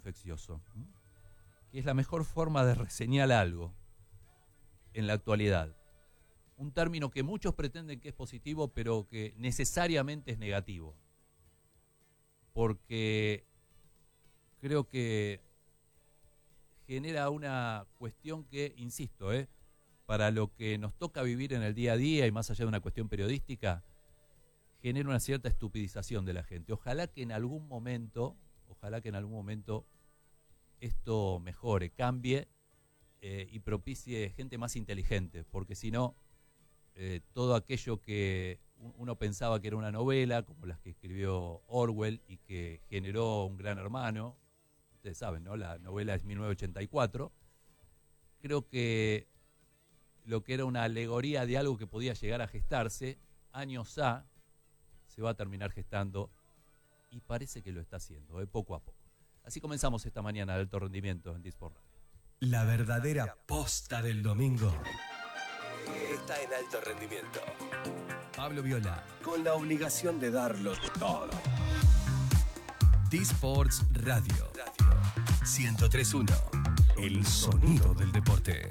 infeccioso, que es la mejor forma de reseñar algo en la actualidad. Un término que muchos pretenden que es positivo, pero que necesariamente es negativo. Porque creo que genera una cuestión que, insisto, para lo que nos toca vivir en el día a día y más allá de una cuestión periodística, genera una cierta estupidización de la gente. Ojalá que en algún momento esto mejore, cambie y propicie gente más inteligente, porque si no, todo aquello que uno pensaba que era una novela, como las que escribió Orwell y que generó Un Gran Hermano, ustedes saben, ¿no? La novela es 1984, creo que lo que era una alegoría de algo que podía llegar a gestarse, años A, se va a terminar gestando y parece que lo está haciendo, poco a poco. Así comenzamos esta mañana de Alto Rendimiento en Disport Radio. La verdadera posta del domingo está en Alto Rendimiento. Pablo Viola, con la obligación de darlo todo. Disports Radio 103.1, el sonido del deporte.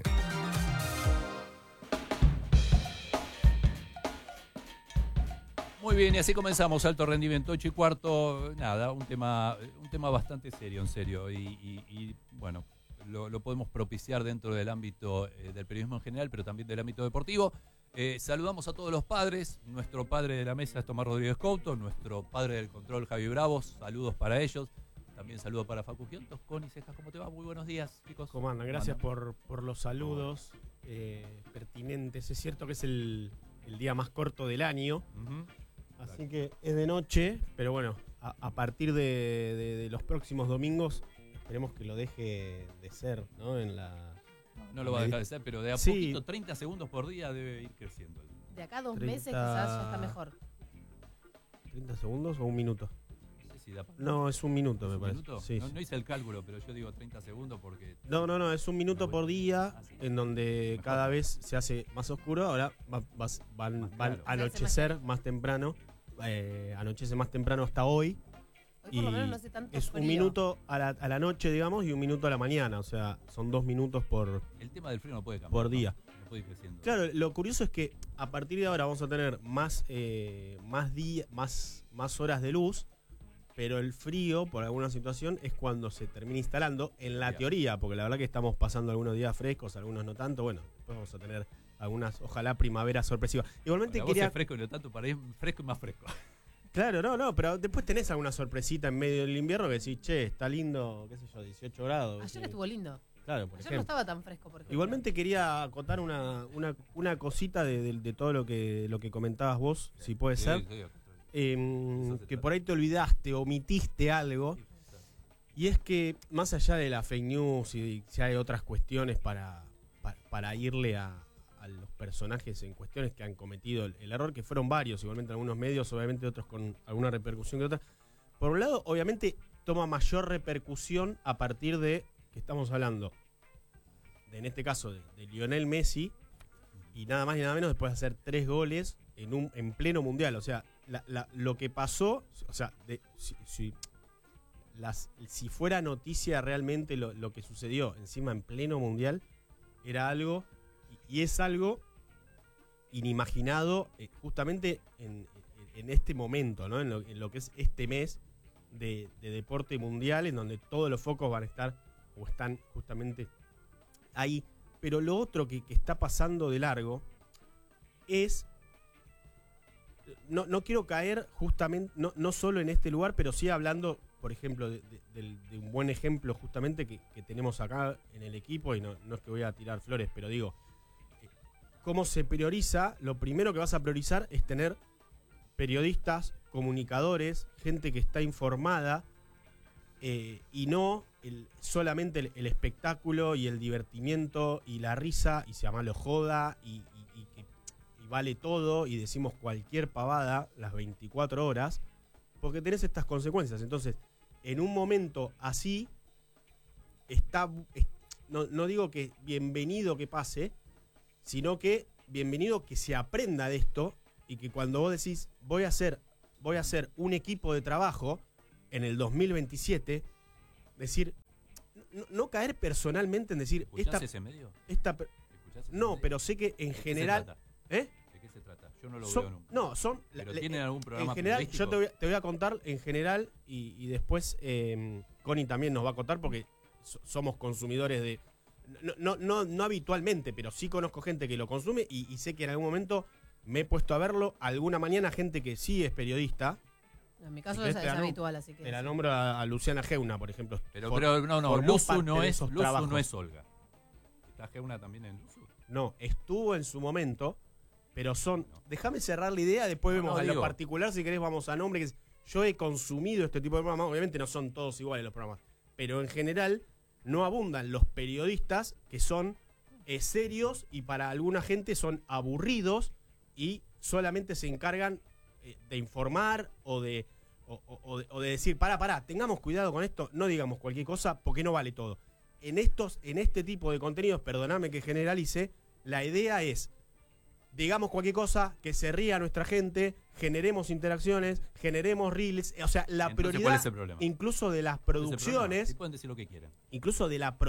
Muy bien, y así comenzamos Alto Rendimiento, 8:15, nada, un tema bastante serio, en serio, y bueno, lo podemos propiciar dentro del ámbito del periodismo en general, pero también del ámbito deportivo. Saludamos a todos los padres, nuestro padre de la mesa es Tomás Rodríguez Couto, nuestro padre del control Javi Bravos, saludos para ellos, también saludos para Facu Giuntos, Connie Cejas, ¿cómo te va? Muy buenos días, chicos. ¿Cómo andan? Gracias por los saludos pertinentes. Es cierto que es el día más corto del año. Así que es de noche, pero bueno, a partir de los próximos domingos esperemos que lo deje de ser, ¿no? No lo va a dejar de ser, pero de a poquito, 30 segundos por día debe ir creciendo. De acá a 2 meses quizás ya está mejor. ¿30 segundos o un minuto? No sé si da para... No, es un minuto, me parece. ¿Minuto? Sí, no hice el cálculo, pero yo digo 30 segundos porque... No, es un minuto por día en donde cada vez se hace más oscuro. Ahora van a anochecer más temprano. Anochece más temprano hasta hoy. Hoy por lo menos no hace tanto es frío. Un minuto a la noche, digamos, y un minuto a la mañana. O sea, son 2 minutos por... El tema del frío no puede cambiar. Por día. No puede ir creciendo. Claro, lo curioso es que a partir de ahora vamos a tener más horas de luz, pero el frío, por alguna situación, es cuando se termina instalando, en la teoría, porque la verdad que estamos pasando algunos días frescos, algunos no tanto. Bueno, después vamos a tener algunas, ojalá, primaveras sorpresivas. Igualmente la quería... voz es fresco y no tanto, para ir fresco y más fresco. Claro, no, pero después tenés alguna sorpresita en medio del invierno que decís, che, está lindo, qué sé yo, 18 grados. Ayer estuvo lindo. Claro, por Ayer ejemplo. no estaba tan fresco, por ejemplo. Igualmente quería acotar una cosita de todo lo que comentabas vos, si puede ser. Que por ahí te olvidaste, omitiste algo. Y es que, más allá de la fake news y si hay otras cuestiones para irle a los personajes en cuestiones que han cometido el error, que fueron varios, igualmente algunos medios, obviamente otros con alguna repercusión que otra. Por un lado, obviamente, toma mayor repercusión a partir de que estamos hablando, en este caso, de Lionel Messi, y nada más y nada menos después de hacer 3 goles en pleno mundial. O sea, lo que pasó, o sea, si fuera noticia realmente lo que sucedió encima en pleno mundial, era algo... Y es algo inimaginado justamente en este momento, ¿no? En lo que es este mes de deporte mundial, en donde todos los focos van a estar o están justamente ahí. Pero lo otro que está pasando de largo es... No quiero caer justamente, no solo en este lugar, pero sí hablando, por ejemplo, de un buen ejemplo justamente que tenemos acá en el equipo, y no es que voy a tirar flores, pero digo... ¿Cómo se prioriza? Lo primero que vas a priorizar es tener periodistas, comunicadores, gente que está informada y no solamente el espectáculo y el divertimiento y la risa y se llama lo joda y vale todo y decimos cualquier pavada las 24 horas porque tenés estas consecuencias. Entonces, en un momento así, no digo que bienvenido que pase, sino que bienvenido que se aprenda de esto y que cuando vos decís voy a hacer un equipo de trabajo en el 2027, decir no caer personalmente en decir... ¿Escuchás ese medio? No, pero sé que en general... ¿De qué se trata? Yo no lo veo nunca. No, son... ¿Pero tienen algún programa en general, periodístico? yo te voy a contar en general y después Connie también nos va a contar porque somos consumidores de... No habitualmente, pero sí conozco gente que lo consume y sé que en algún momento me he puesto a verlo. Alguna mañana gente que sí es periodista. En mi caso es habitual, así que... Te la nombro a Luciana Geuna, por ejemplo. Pero Luzu no es Olga. ¿Está Geuna también en Luzu? No, estuvo en su momento, pero son... Déjame cerrar la idea, después vemos a lo particular, si querés vamos a nombre. Yo he consumido este tipo de programas, obviamente no son todos iguales los programas, pero en general no abundan los periodistas que son serios y para alguna gente son aburridos y solamente se encargan de informar o de decir, pará, tengamos cuidado con esto, no digamos cualquier cosa porque no vale todo. En este tipo de contenidos, perdóname que generalice, la idea es, digamos cualquier cosa, que se ría nuestra gente, generemos interacciones, generemos reels, o sea, la Entonces, prioridad ¿cuál es el problema? Incluso de las producciones, sí, pueden decir lo que quieran. Incluso de la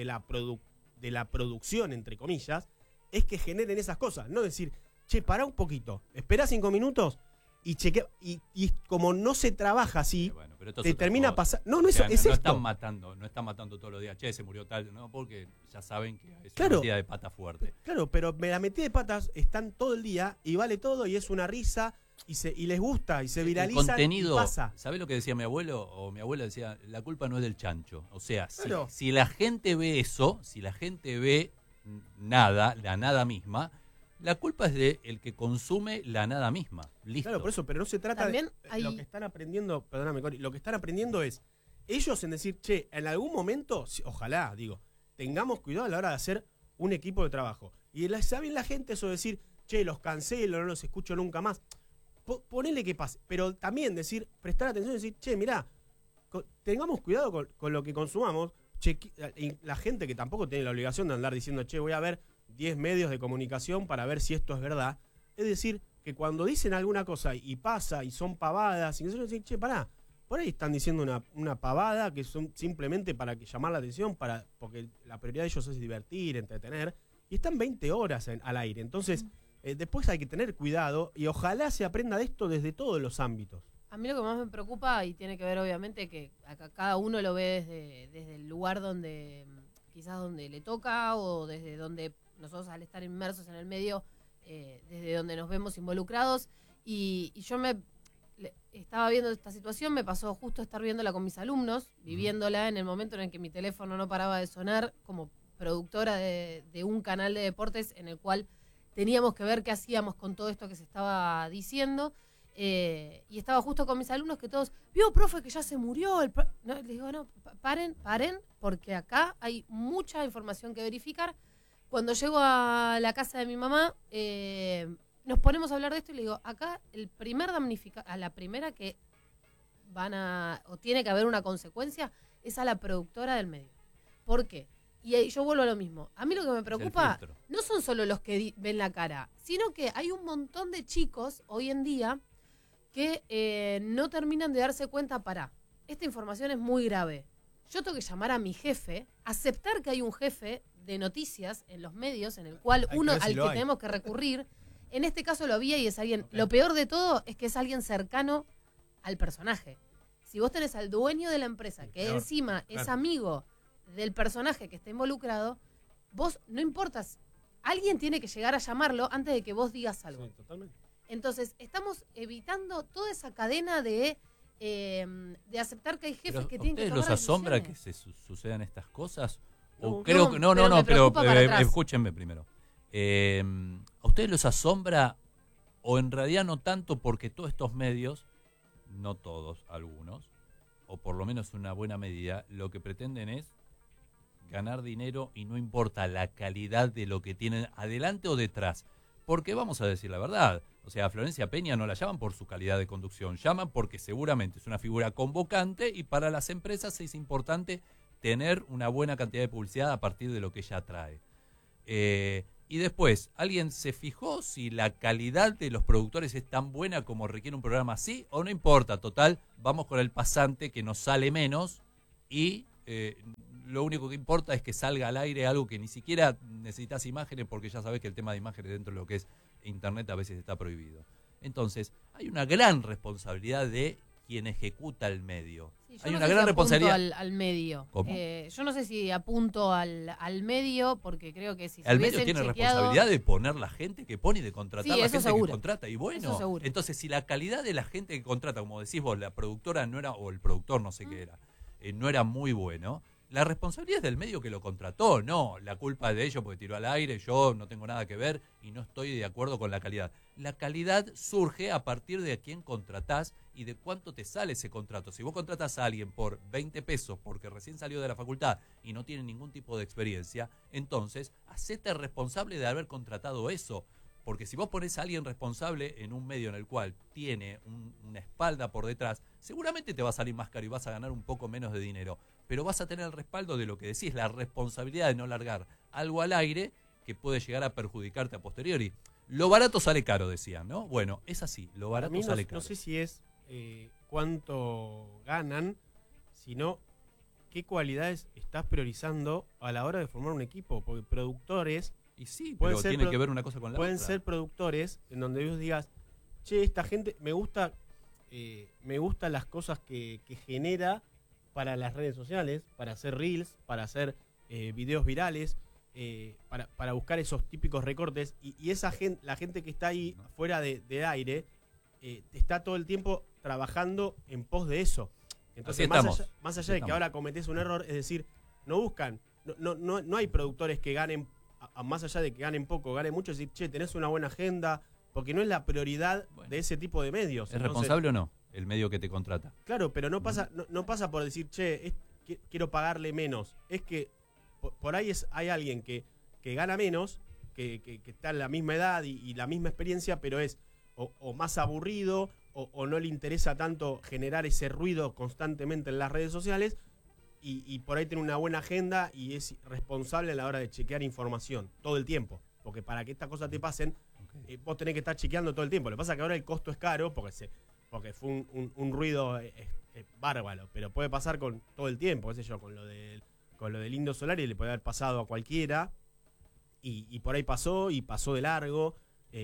producción, entre comillas, es que generen esas cosas, no decir, che, pará un poquito, espera 5 minutos y chequea, y como no se trabaja así, te termina pasando. No es esto. Están matando todos los días, che, se murió tal, no, porque ya saben que es una metida de pata fuerte. Claro, pero la metida de patas están todo el día y vale todo y es una risa y les gusta y se viraliza. El contenido, y pasa. ¿Sabés lo que decía mi abuelo? O mi abuela decía, la culpa no es del chancho. O sea, claro. si la gente ve eso, si la gente ve nada, la nada misma, la culpa es de el que consume la nada misma. Listo. Claro, por eso, pero no se trata también de... Lo que están aprendiendo, perdóname, Cori, lo que están aprendiendo es ellos en decir, che, en algún momento, ojalá, digo, tengamos cuidado a la hora de hacer un equipo de trabajo. Y saben la gente eso de decir, che, los cancelo, no los escucho nunca más. Ponele que pase. Pero también decir, prestar atención y decir, che, mirá, tengamos cuidado con lo que consumamos. Che, la gente que tampoco tiene la obligación de andar diciendo, che, voy a ver 10 medios de comunicación para ver si esto es verdad. Es decir, que cuando dicen alguna cosa y pasa y son pavadas, y nosotros decimos, che, pará, por ahí están diciendo una pavada que son simplemente para llamar la atención, porque la prioridad de ellos es divertir, entretener, y están 20 horas al aire. Entonces, después hay que tener cuidado y ojalá se aprenda de esto desde todos los ámbitos. A mí lo que más me preocupa, y tiene que ver obviamente que acá cada uno lo ve desde el lugar donde quizás donde le toca o desde donde nosotros al estar inmersos en el medio, desde donde nos vemos involucrados. Y yo estaba viendo esta situación, me pasó justo estar viéndola con mis alumnos, viviéndola en el momento en el que mi teléfono no paraba de sonar como productora de un canal de deportes en el cual teníamos que ver qué hacíamos con todo esto que se estaba diciendo. Y estaba justo con mis alumnos que todos, vio, profe, que ya se murió. No, les digo, no, paren, porque acá hay mucha información que verificar. Cuando llego a la casa de mi mamá, nos ponemos a hablar de esto y le digo, acá el primer damnificado, a la primera que o tiene que haber una consecuencia, es a la productora del medio. ¿Por qué? Y ahí yo vuelvo a lo mismo. A mí lo que me preocupa no son solo los que ven la cara, sino que hay un montón de chicos hoy en día que no terminan de darse cuenta, esta información es muy grave. Yo tengo que llamar a mi jefe, aceptar que hay un jefe de noticias en los medios en el cual al que tenemos que recurrir. En este caso lo había y es alguien... Okay. Lo peor de todo es que es alguien cercano al personaje. Si vos tenés al dueño de la empresa, que encima es amigo del personaje que está involucrado, vos no importas. Alguien tiene que llegar a llamarlo antes de que vos digas algo. Sí, totalmente. Entonces, estamos evitando toda esa cadena de aceptar que hay jefes que tienen que tomar ¿Ustedes los asombra que decisiones? se sucedan estas cosas? No, creo que no, pero escúchenme primero. ¿A ustedes los asombra o en realidad no tanto porque todos estos medios, no todos, algunos, o por lo menos una buena medida, lo que pretenden es ganar dinero y no importa la calidad de lo que tienen adelante o detrás? Porque vamos a decir la verdad, o sea, a Florencia Peña no la llaman por su calidad de conducción, llaman porque seguramente es una figura convocante y para las empresas es importante tener una buena cantidad de publicidad a partir de lo que ella trae. Y después, ¿alguien se fijó si la calidad de los productores es tan buena como requiere un programa así? ¿O no importa? Total, vamos con el pasante que nos sale menos y lo único que importa es que salga al aire algo que ni siquiera necesitas imágenes, porque ya sabes que el tema de imágenes dentro de lo que es Internet a veces está prohibido. Entonces, hay una gran responsabilidad de quien ejecuta el medio. Sí, hay no una sé gran si responsabilidad al medio. ¿Cómo? Yo no sé si apunto al medio, porque creo que si se el medio hubiesen tiene chequeado... responsabilidad de poner la gente que pone y de contratar Sí, la eso gente seguro. que contrata. Y bueno, Eso seguro. entonces si la calidad de la gente que contrata, como decís vos, la productora no era, o el productor no sé qué era, no era muy bueno, la responsabilidad es del medio que lo contrató, no, la culpa es de ellos porque tiró al aire, yo no tengo nada que ver y no estoy de acuerdo con la calidad. La calidad surge a partir de a quién contratás y de cuánto te sale ese contrato. Si vos contratás a alguien por 20 pesos porque recién salió de la facultad y no tiene ningún tipo de experiencia, entonces hacete responsable de haber contratado eso. Porque si vos ponés a alguien responsable en un medio en el cual tiene una espalda por detrás, seguramente te va a salir más caro y vas a ganar un poco menos de dinero. Pero vas a tener el respaldo de lo que decís, la responsabilidad de no largar algo al aire que puede llegar a perjudicarte a posteriori. Lo barato sale caro, decían, ¿no? Bueno, es así, lo barato sale caro. No sé si es cuánto ganan, sino qué cualidades estás priorizando a la hora de formar un equipo. Porque productores... Y sí, pero tiene que ver una cosa con la otra. Pueden ser productores en donde vos digas, che, esta gente me gusta las cosas que genera para las redes sociales, para hacer reels, para hacer videos virales, para buscar esos típicos recortes. Y esa gente, la gente que está ahí fuera de aire, está todo el tiempo trabajando en pos de eso. Entonces, más allá de que ahora cometés un error, es decir, no buscan, no hay productores que ganen, más allá de que ganen poco, ganen mucho, es decir, che, tenés una buena agenda, porque no es la prioridad de ese tipo de medios. ¿Es responsable o no el medio que te contrata? Claro, pero no pasa por decir, che, quiero pagarle menos. Es que por ahí hay alguien que gana menos, que está en la misma edad y la misma experiencia, pero es o más aburrido o no le interesa tanto generar ese ruido constantemente en las redes sociales. Y por ahí tiene una buena agenda y es responsable a la hora de chequear información todo el tiempo. Porque para que estas cosas te pasen, vos tenés que estar chequeando todo el tiempo. Lo que pasa es que ahora el costo es caro porque fue un ruido bárbaro. Pero puede pasar con todo el tiempo, qué sé yo, con lo del Indio Solar y le puede haber pasado a cualquiera. Y por ahí pasó y pasó de largo.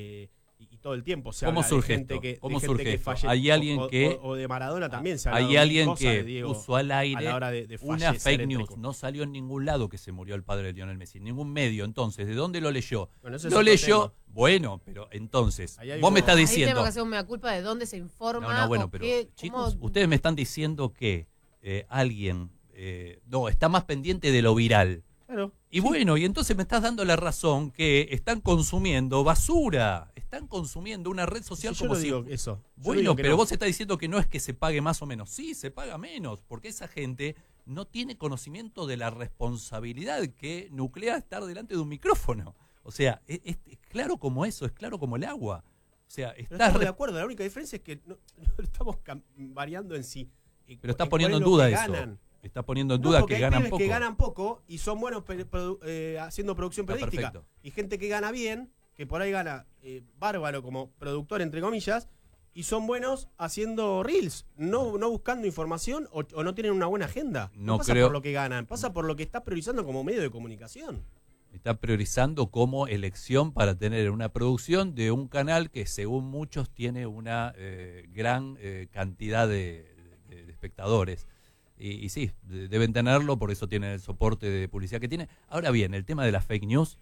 Y todo el tiempo se habla de gente que falleció. Hay alguien o de Maradona también se habla. Hay alguien que Diego, puso al aire de una fake news. No salió en ningún lado que se murió el padre de Lionel Messi, en ningún medio. Entonces, ¿de dónde lo leyó? Bueno, lo leyó, bueno, pero entonces, vos me estás diciendo... Ahí tengo que hacer una culpa de dónde se informa. No, bueno, pero chicos, ustedes me están diciendo que alguien está más pendiente de lo viral. Claro. Y bueno, y entonces me estás dando la razón que están consumiendo basura, están consumiendo una red social como si... Digo eso. Bueno, pero vos estás diciendo que no es que se pague más o menos. Sí, se paga menos, porque esa gente no tiene conocimiento de la responsabilidad que nuclea estar delante de un micrófono. O sea, es claro como eso, es claro como el agua. O sea, estamos de acuerdo, la única diferencia es que no estamos variando en sí. Pero estás poniendo en duda eso. Está poniendo en duda que ganan poco. Que ganan poco y son buenos haciendo producción periodística. Perfecto. Y gente que gana bien, que por ahí gana bárbaro como productor, entre comillas, y son buenos haciendo reels, no buscando información o no tienen una buena agenda. No pasa por lo que ganan, pasa por lo que está priorizando como medio de comunicación. Está priorizando como elección para tener una producción de un canal que según muchos tiene una gran cantidad de espectadores. Y sí, deben tenerlo, por eso tienen el soporte de publicidad que tiene. Ahora bien, el tema de las fake news,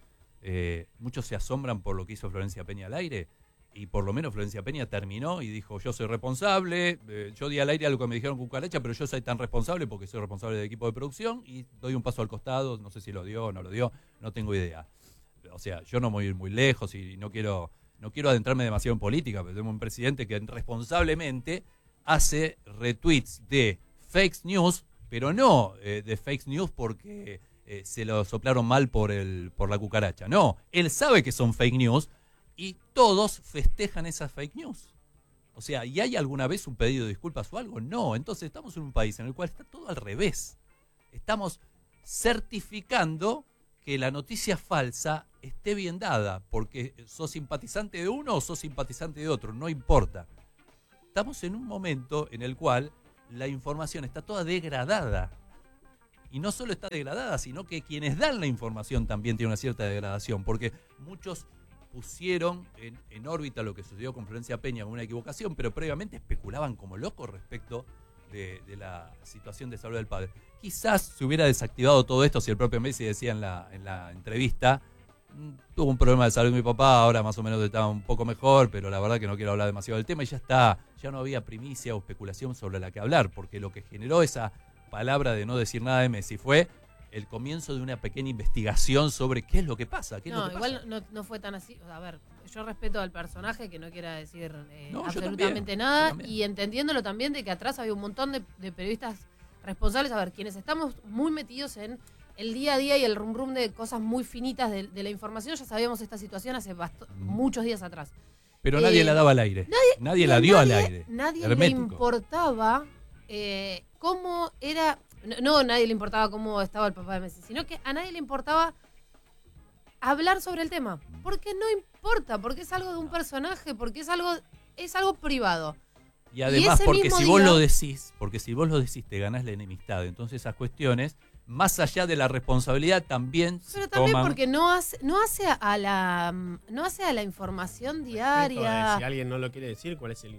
muchos se asombran por lo que hizo Florencia Peña al aire, y por lo menos Florencia Peña terminó y dijo, yo soy responsable, yo di al aire algo que me dijeron cucaracha, pero yo soy tan responsable porque soy responsable del equipo de producción y doy un paso al costado, no sé si lo dio o no lo dio, no tengo idea. O sea, yo no voy a ir muy lejos y no quiero adentrarme demasiado en política, pero tenemos un presidente que responsablemente hace retweets de fake news, pero no de fake news porque se lo soplaron mal por la cucaracha. No, él sabe que son fake news y todos festejan esas fake news. O sea, ¿y hay alguna vez un pedido de disculpas o algo? No, entonces estamos en un país en el cual está todo al revés. Estamos certificando que la noticia falsa esté bien dada, porque sos simpatizante de uno o sos simpatizante de otro, no importa. Estamos en un momento en el cual la información está toda degradada. Y no solo está degradada, sino que quienes dan la información también tienen una cierta degradación, porque muchos pusieron en órbita lo que sucedió con Florencia Peña con una equivocación, pero previamente especulaban como locos respecto de la situación de salud del padre. Quizás se hubiera desactivado todo esto si el propio Messi decía en la entrevista: tuvo un problema de salud mi papá, ahora más o menos está un poco mejor, pero la verdad que no quiero hablar demasiado del tema, y ya está, ya no había primicia o especulación sobre la que hablar, porque lo que generó esa palabra de no decir nada de Messi fue el comienzo de una pequeña investigación sobre qué es lo que pasa. Igual no fue tan así. A ver, yo respeto al personaje, que no quiera decir absolutamente nada, y entendiéndolo también de que atrás había un montón de periodistas responsables. A ver, quienes estamos muy metidos en el día a día y el rum rum de cosas muy finitas de la información, ya sabíamos esta situación hace muchos días atrás. Pero nadie la daba al aire. Nadie la dio al aire. Nadie le importaba cómo era. No, nadie le importaba cómo estaba el papá de Messi, sino que a nadie le importaba hablar sobre el tema. Porque no importa, porque es algo de un personaje, porque es algo privado. Y además, porque si vos lo decís, te ganás la enemistad. Entonces esas cuestiones, más allá de la responsabilidad, también pero también toman... porque no hace a la información diaria. Si alguien no lo quiere decir, ¿cuál es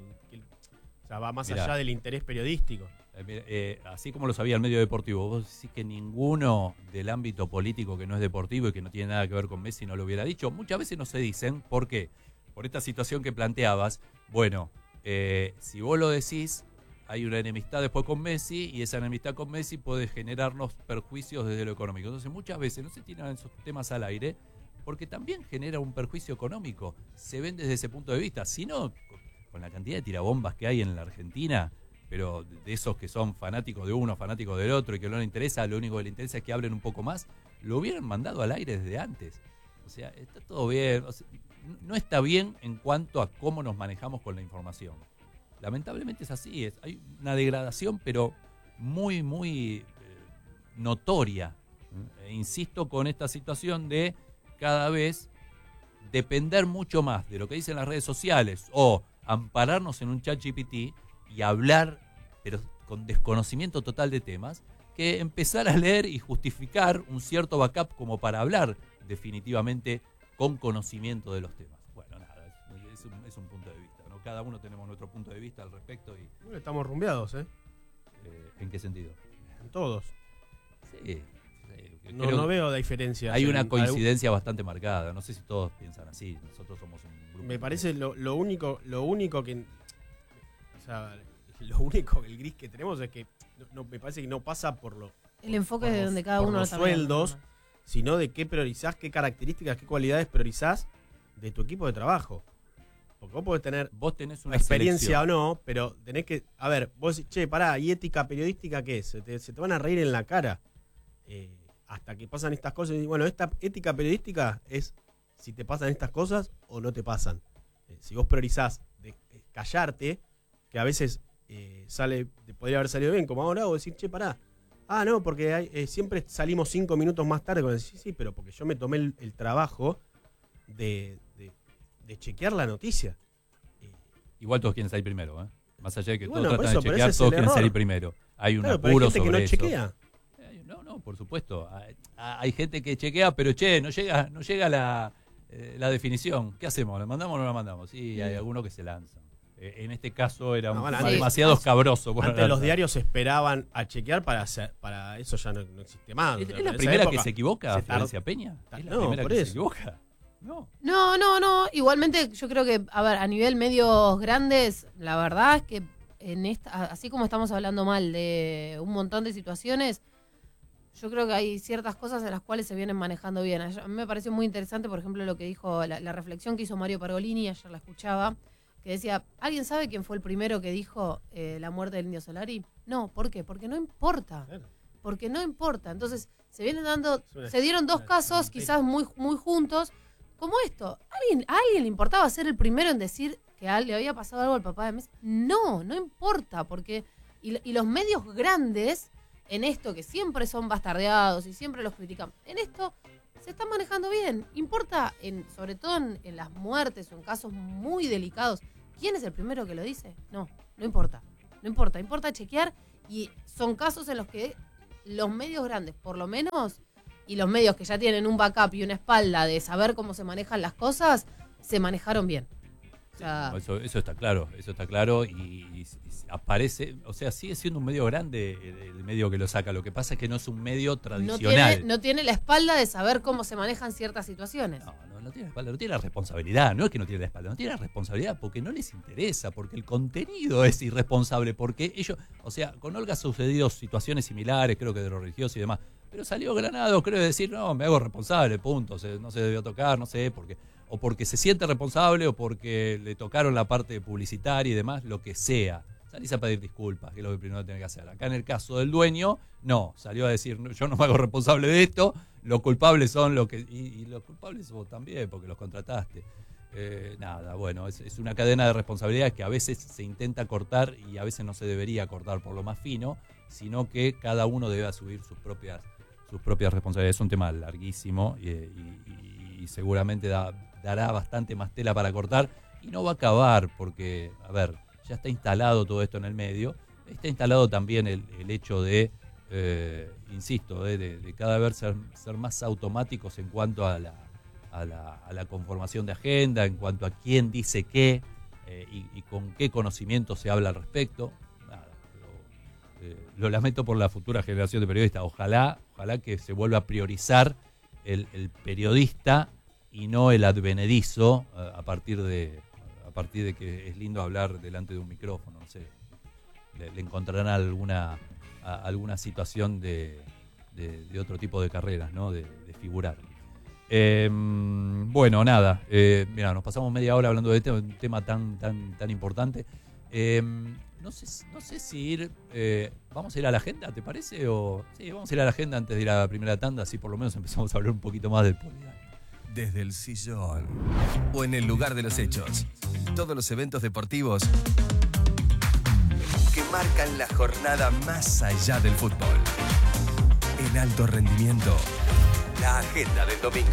o sea, va más allá del interés periodístico? Así como lo sabía el medio deportivo, vos decís que ninguno del ámbito político que no es deportivo y que no tiene nada que ver con Messi no lo hubiera dicho. Muchas veces no se dicen. ¿Por qué? Por esta situación que planteabas. Bueno, si vos lo decís, hay una enemistad después con Messi, y esa enemistad con Messi puede generarnos perjuicios desde lo económico. Entonces muchas veces no se tiran esos temas al aire porque también genera un perjuicio económico. Se ven desde ese punto de vista. Si no, con la cantidad de tirabombas que hay en la Argentina, pero de esos que son fanáticos de uno, fanáticos del otro, y que no les interesa, lo único que les interesa es que hablen un poco más, lo hubieran mandado al aire desde antes. O sea, está todo bien. O sea, no está bien en cuanto a cómo nos manejamos con la información. Lamentablemente es así. Hay una degradación, pero muy, muy notoria. Insisto con esta situación de cada vez depender mucho más de lo que dicen las redes sociales o ampararnos en un chat GPT y hablar, pero con desconocimiento total de temas, que empezar a leer y justificar un cierto backup como para hablar definitivamente con conocimiento de los temas. Bueno, nada, es un punto de vista, ¿no? Cada uno tenemos nuestro punto de vista al respecto. Y estamos rumbeados, ¿en qué sentido? En todos. Sí. No veo diferencia. Hay una coincidencia bastante marcada. No sé si todos piensan así. Nosotros somos un grupo. Me parece lo único que... O sea, lo único, el gris que tenemos es que me parece que no pasa por el enfoque de donde cada uno los sueldos, sino de qué priorizás, qué características, qué cualidades priorizás de tu equipo de trabajo. Porque vos tenés una experiencia selección. O no, pero tenés que... A ver, vos decís, che, pará, ¿y ética periodística qué es? Se te van a reír en la cara. Hasta que pasan estas cosas. Y bueno, esta ética periodística es si te pasan estas cosas o no te pasan. Si vos priorizás de callarte, que a veces podría haber salido bien, como ahora, o decir, che, pará. Ah, no, porque siempre salimos 5 minutos más tarde con el sí, pero porque yo me tomé el trabajo de chequear la noticia. Igual todos quieren salir primero, ¿eh? Más allá de que todos tratan de chequear, todos quieren salir primero. Hay un apuro sobre que no eso. Chequea. No, por supuesto. Hay gente que chequea, pero no llega la definición. ¿Qué hacemos? ¿La mandamos o no la mandamos? Sí, hay algunos que se lanzan. En este caso era demasiado escabroso. Antes los diarios esperaban a chequear para eso ya no existe más. ¿Es la primera que se equivoca, Florencia Peña? ¿Es la primera que se equivoca? No. Igualmente yo creo que, a ver, a nivel medios grandes, la verdad es que así como estamos hablando mal de un montón de situaciones, yo creo que hay ciertas cosas en las cuales se vienen manejando bien. A mí me pareció muy interesante, por ejemplo, lo que dijo, la reflexión que hizo Mario Pergolini, ayer la escuchaba, que decía, ¿alguien sabe quién fue el primero que dijo la muerte del Indio Solari? No, ¿por qué? Porque no importa. Porque no importa. Entonces, se dieron dos casos, quizás muy, muy juntos, como esto. ¿A alguien le importaba ser el primero en decir que le había pasado algo al papá de Messi? No importa, porque... Y los medios grandes, en esto que siempre son bastardeados y siempre los critican, en esto se están manejando bien. Importa, sobre todo en las muertes o en casos muy delicados, ¿quién es el primero que lo dice? No importa. No importa chequear, y son casos en los que los medios grandes, por lo menos, y los medios que ya tienen un backup y una espalda de saber cómo se manejan las cosas, se manejaron bien. O sea, Eso está claro y aparece, o sea, sigue siendo un medio grande el medio que lo saca. Lo que pasa es que no es un medio tradicional. no tiene la espalda de saber cómo se manejan ciertas situaciones. No tiene la espalda, no tiene la responsabilidad. No es que no tiene la espalda, no tiene la responsabilidad porque no les interesa, porque el contenido es irresponsable, porque ellos, o sea, con Olga ha sucedido situaciones similares, creo que de lo religioso y demás, pero salió Granado, creo, decir, no, me hago responsable, punto, no se debió tocar, no sé, o porque se siente responsable o porque le tocaron la parte publicitaria y demás, lo que sea. Salís a pedir disculpas, que es lo que primero tiene que hacer. Acá en el caso del dueño, no, salió a decir, yo no me hago responsable de esto, los culpables son los que... Y los culpables vos también, porque los contrataste. Nada, bueno, es una cadena de responsabilidades que a veces se intenta cortar y a veces no se debería cortar por lo más fino, sino que cada uno debe asumir sus propias responsabilidades. Es un tema larguísimo y seguramente dará bastante más tela para cortar y no va a acabar porque, a ver, ya está instalado todo esto en el medio, está instalado también el hecho de, insisto, de cada vez ser más automáticos en cuanto a la conformación de agenda, en cuanto a quién dice qué y con qué conocimiento se habla al respecto. Nada, lo lamento por la futura generación de periodistas. Ojalá que se vuelva a priorizar el periodista y no el advenedizo a partir de que es lindo hablar delante de un micrófono, no sé, le encontrarán alguna situación de otro tipo de carreras, ¿no? De figurar. Bueno, nada, mira, nos pasamos media hora hablando de un tema tan importante. No sé si vamos a ir a la agenda, ¿te parece? Sí, vamos a ir a la agenda antes de ir a la primera tanda, así por lo menos empezamos a hablar un poquito más del Polidario. Desde el sillón o en el lugar de los hechos. Todos los eventos deportivos que marcan la jornada más allá del fútbol. En alto rendimiento, la agenda del domingo.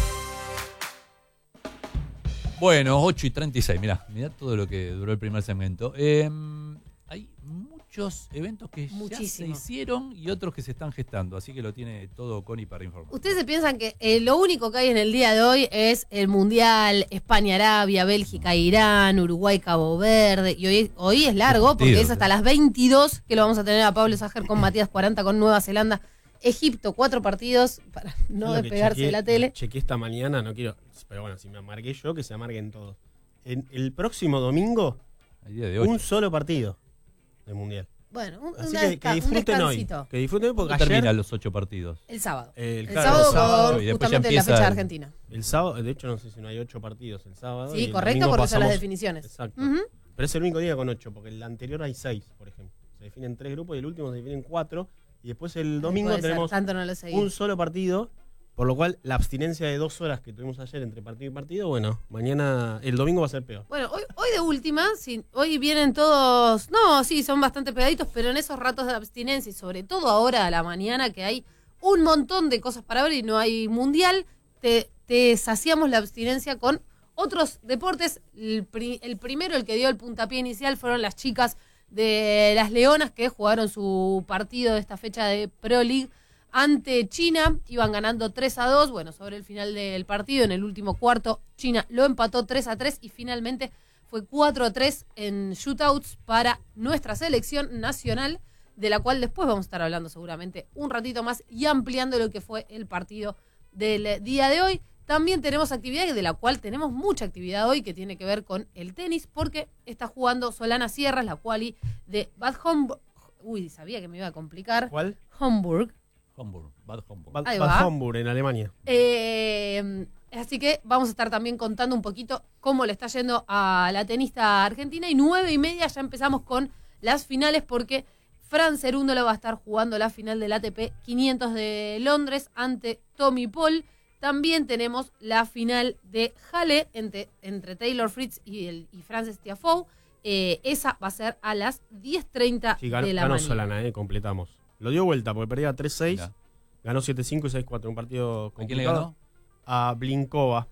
Bueno, 8:36, mirá todo lo que duró el primer segmento. Hay muchos eventos que ya se hicieron y otros que se están gestando, así que lo tiene todo Connie para informar. Ustedes se piensan que lo único que hay en el día de hoy es el Mundial, España-Arabia, Bélgica-Irán, Uruguay-Cabo Verde, y hoy es largo porque es hasta las 22 que lo vamos a tener a Pablo Sajer con Matías 40 con Nueva Zelanda. Egipto, 4 partidos para no despegarse de la tele. Chequeé esta mañana, no quiero, pero bueno, si me amargué yo, que se amarguen todos. El próximo domingo, un solo partido de Mundial. Bueno, así que disfruten hoy. Que disfruten hoy porque ayer terminan los 8 partidos. El sábado. El sábado y justamente la fecha de Argentina. El sábado, de hecho no sé si no hay 8 partidos el sábado. Sí, correcto, porque son las definiciones. Exacto. Pero es el único día con 8, porque el anterior hay 6, por ejemplo. Se definen 3 grupos y el último se definen 4. Y después el domingo tenemos un solo partido, por lo cual la abstinencia de 2 horas que tuvimos ayer entre partido y partido, bueno, mañana, el domingo va a ser peor. Bueno, hoy de última, hoy vienen todos, no, sí, son bastante pegaditos, pero en esos ratos de abstinencia y sobre todo ahora a la mañana que hay un montón de cosas para ver y no hay mundial, te saciamos la abstinencia con otros deportes. El primero, el que dio el puntapié inicial, fueron las chicas de las Leonas que jugaron su partido de esta fecha de Pro League ante China. Iban ganando 3-2. Bueno, sobre el final del partido, en el último cuarto, China lo empató 3-3 y finalmente fue 4-3 en shootouts para nuestra selección nacional, de la cual después vamos a estar hablando seguramente un ratito más y ampliando lo que fue el partido del día de hoy. También tenemos actividad, de la cual tenemos mucha actividad hoy, que tiene que ver con el tenis, porque está jugando Solana Sierras, la quali de Bad Homburg. Uy, sabía que me iba a complicar. ¿Cuál? Homburg. Bad Homburg, en Alemania. Así que vamos a estar también contando un poquito cómo le está yendo a la tenista argentina. Y 9:30 ya empezamos con las finales, porque Fran Cerúndolo va a estar jugando la final del ATP 500 de Londres ante Tommy Paul. También tenemos la final de Halle entre Taylor Fritz y Frances Tiafoe. Esa va a ser a las 10:30 de la mañana. Ganó Solana, completamos. Lo dio vuelta porque perdía 3-6. Mira. Ganó 7-5 y 6-4. Un partido complicado. ¿A quién le ganó? A Blinkova.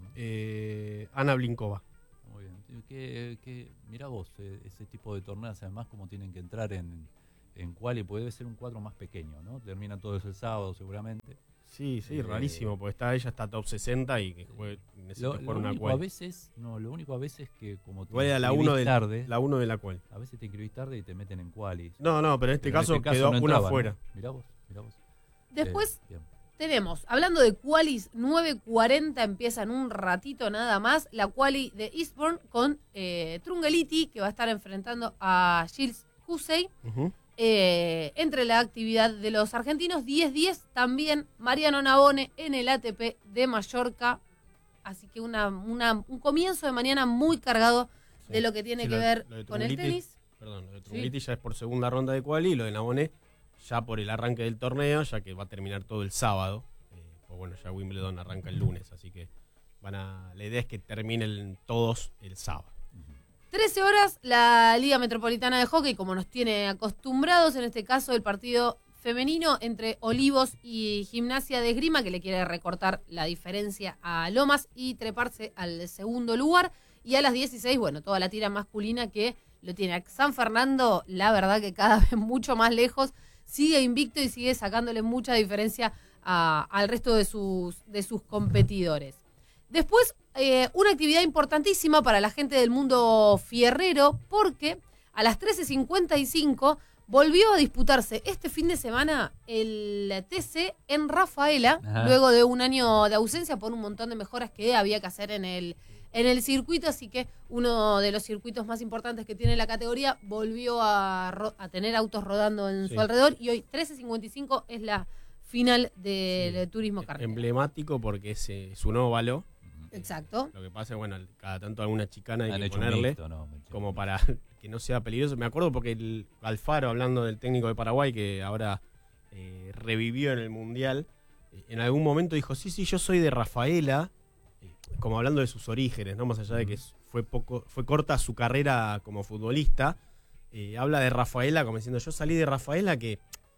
Ana Blinkova. Muy bien. Mirá vos, ese tipo de torneos, además, como tienen que entrar en en quali, porque debe ser un cuadro más pequeño, ¿no? Termina todo eso el sábado seguramente. Sí, rarísimo, porque ella está top 60 y que necesita jugar una único quali. Lo único a veces que como te Igual era la 1 de la quali. A veces te inscribís tarde y te meten en quali. No, pero en este caso quedó no una entraba, fuera. ¿no? Mirá vos. Después tenemos, hablando de qualis, 9:40 empieza en un ratito nada más, la quali de Eastbourne con Trungeliti, que va a estar enfrentando a Gilles Hussey. Uh-huh. Entre la actividad de los argentinos, 10-10 también Mariano Navone en el ATP de Mallorca. Así que un comienzo de mañana muy cargado de lo que tiene que ver con el tenis. Perdón, lo de Trungeliti ya es por segunda ronda de quali y lo de Navone ya por el arranque del torneo, ya que va a terminar todo el sábado. Pues bueno, ya Wimbledon arranca el lunes, así que la idea es que terminen todos el sábado. 13 horas, la Liga Metropolitana de Hockey, como nos tiene acostumbrados, en este caso el partido femenino entre Olivos y Gimnasia de Esgrima, que le quiere recortar la diferencia a Lomas y treparse al segundo lugar. Y a las 16, bueno, toda la tira masculina que lo tiene a San Fernando, la verdad que cada vez mucho más lejos, sigue invicto y sigue sacándole mucha diferencia al resto de sus competidores. Después, una actividad importantísima para la gente del mundo fierrero, porque a las 13:55 volvió a disputarse este fin de semana el TC en Rafaela, luego de un año de ausencia por un montón de mejoras que había que hacer en el circuito, así que uno de los circuitos más importantes que tiene la categoría volvió a tener autos rodando en su alrededor, y hoy 13:55 es la final del Turismo Carretera. Emblemático porque es un óvalo. Exacto. Lo que pasa es, bueno, cada tanto alguna chicana hay que ponerle como para que no sea peligroso. Me acuerdo porque el Alfaro, hablando del técnico de Paraguay, que ahora revivió en el Mundial, en algún momento dijo, sí, yo soy de Rafaela, como hablando de sus orígenes, ¿no? Más allá de que fue corta su carrera como futbolista, habla de Rafaela como diciendo, yo salí de Rafaela que...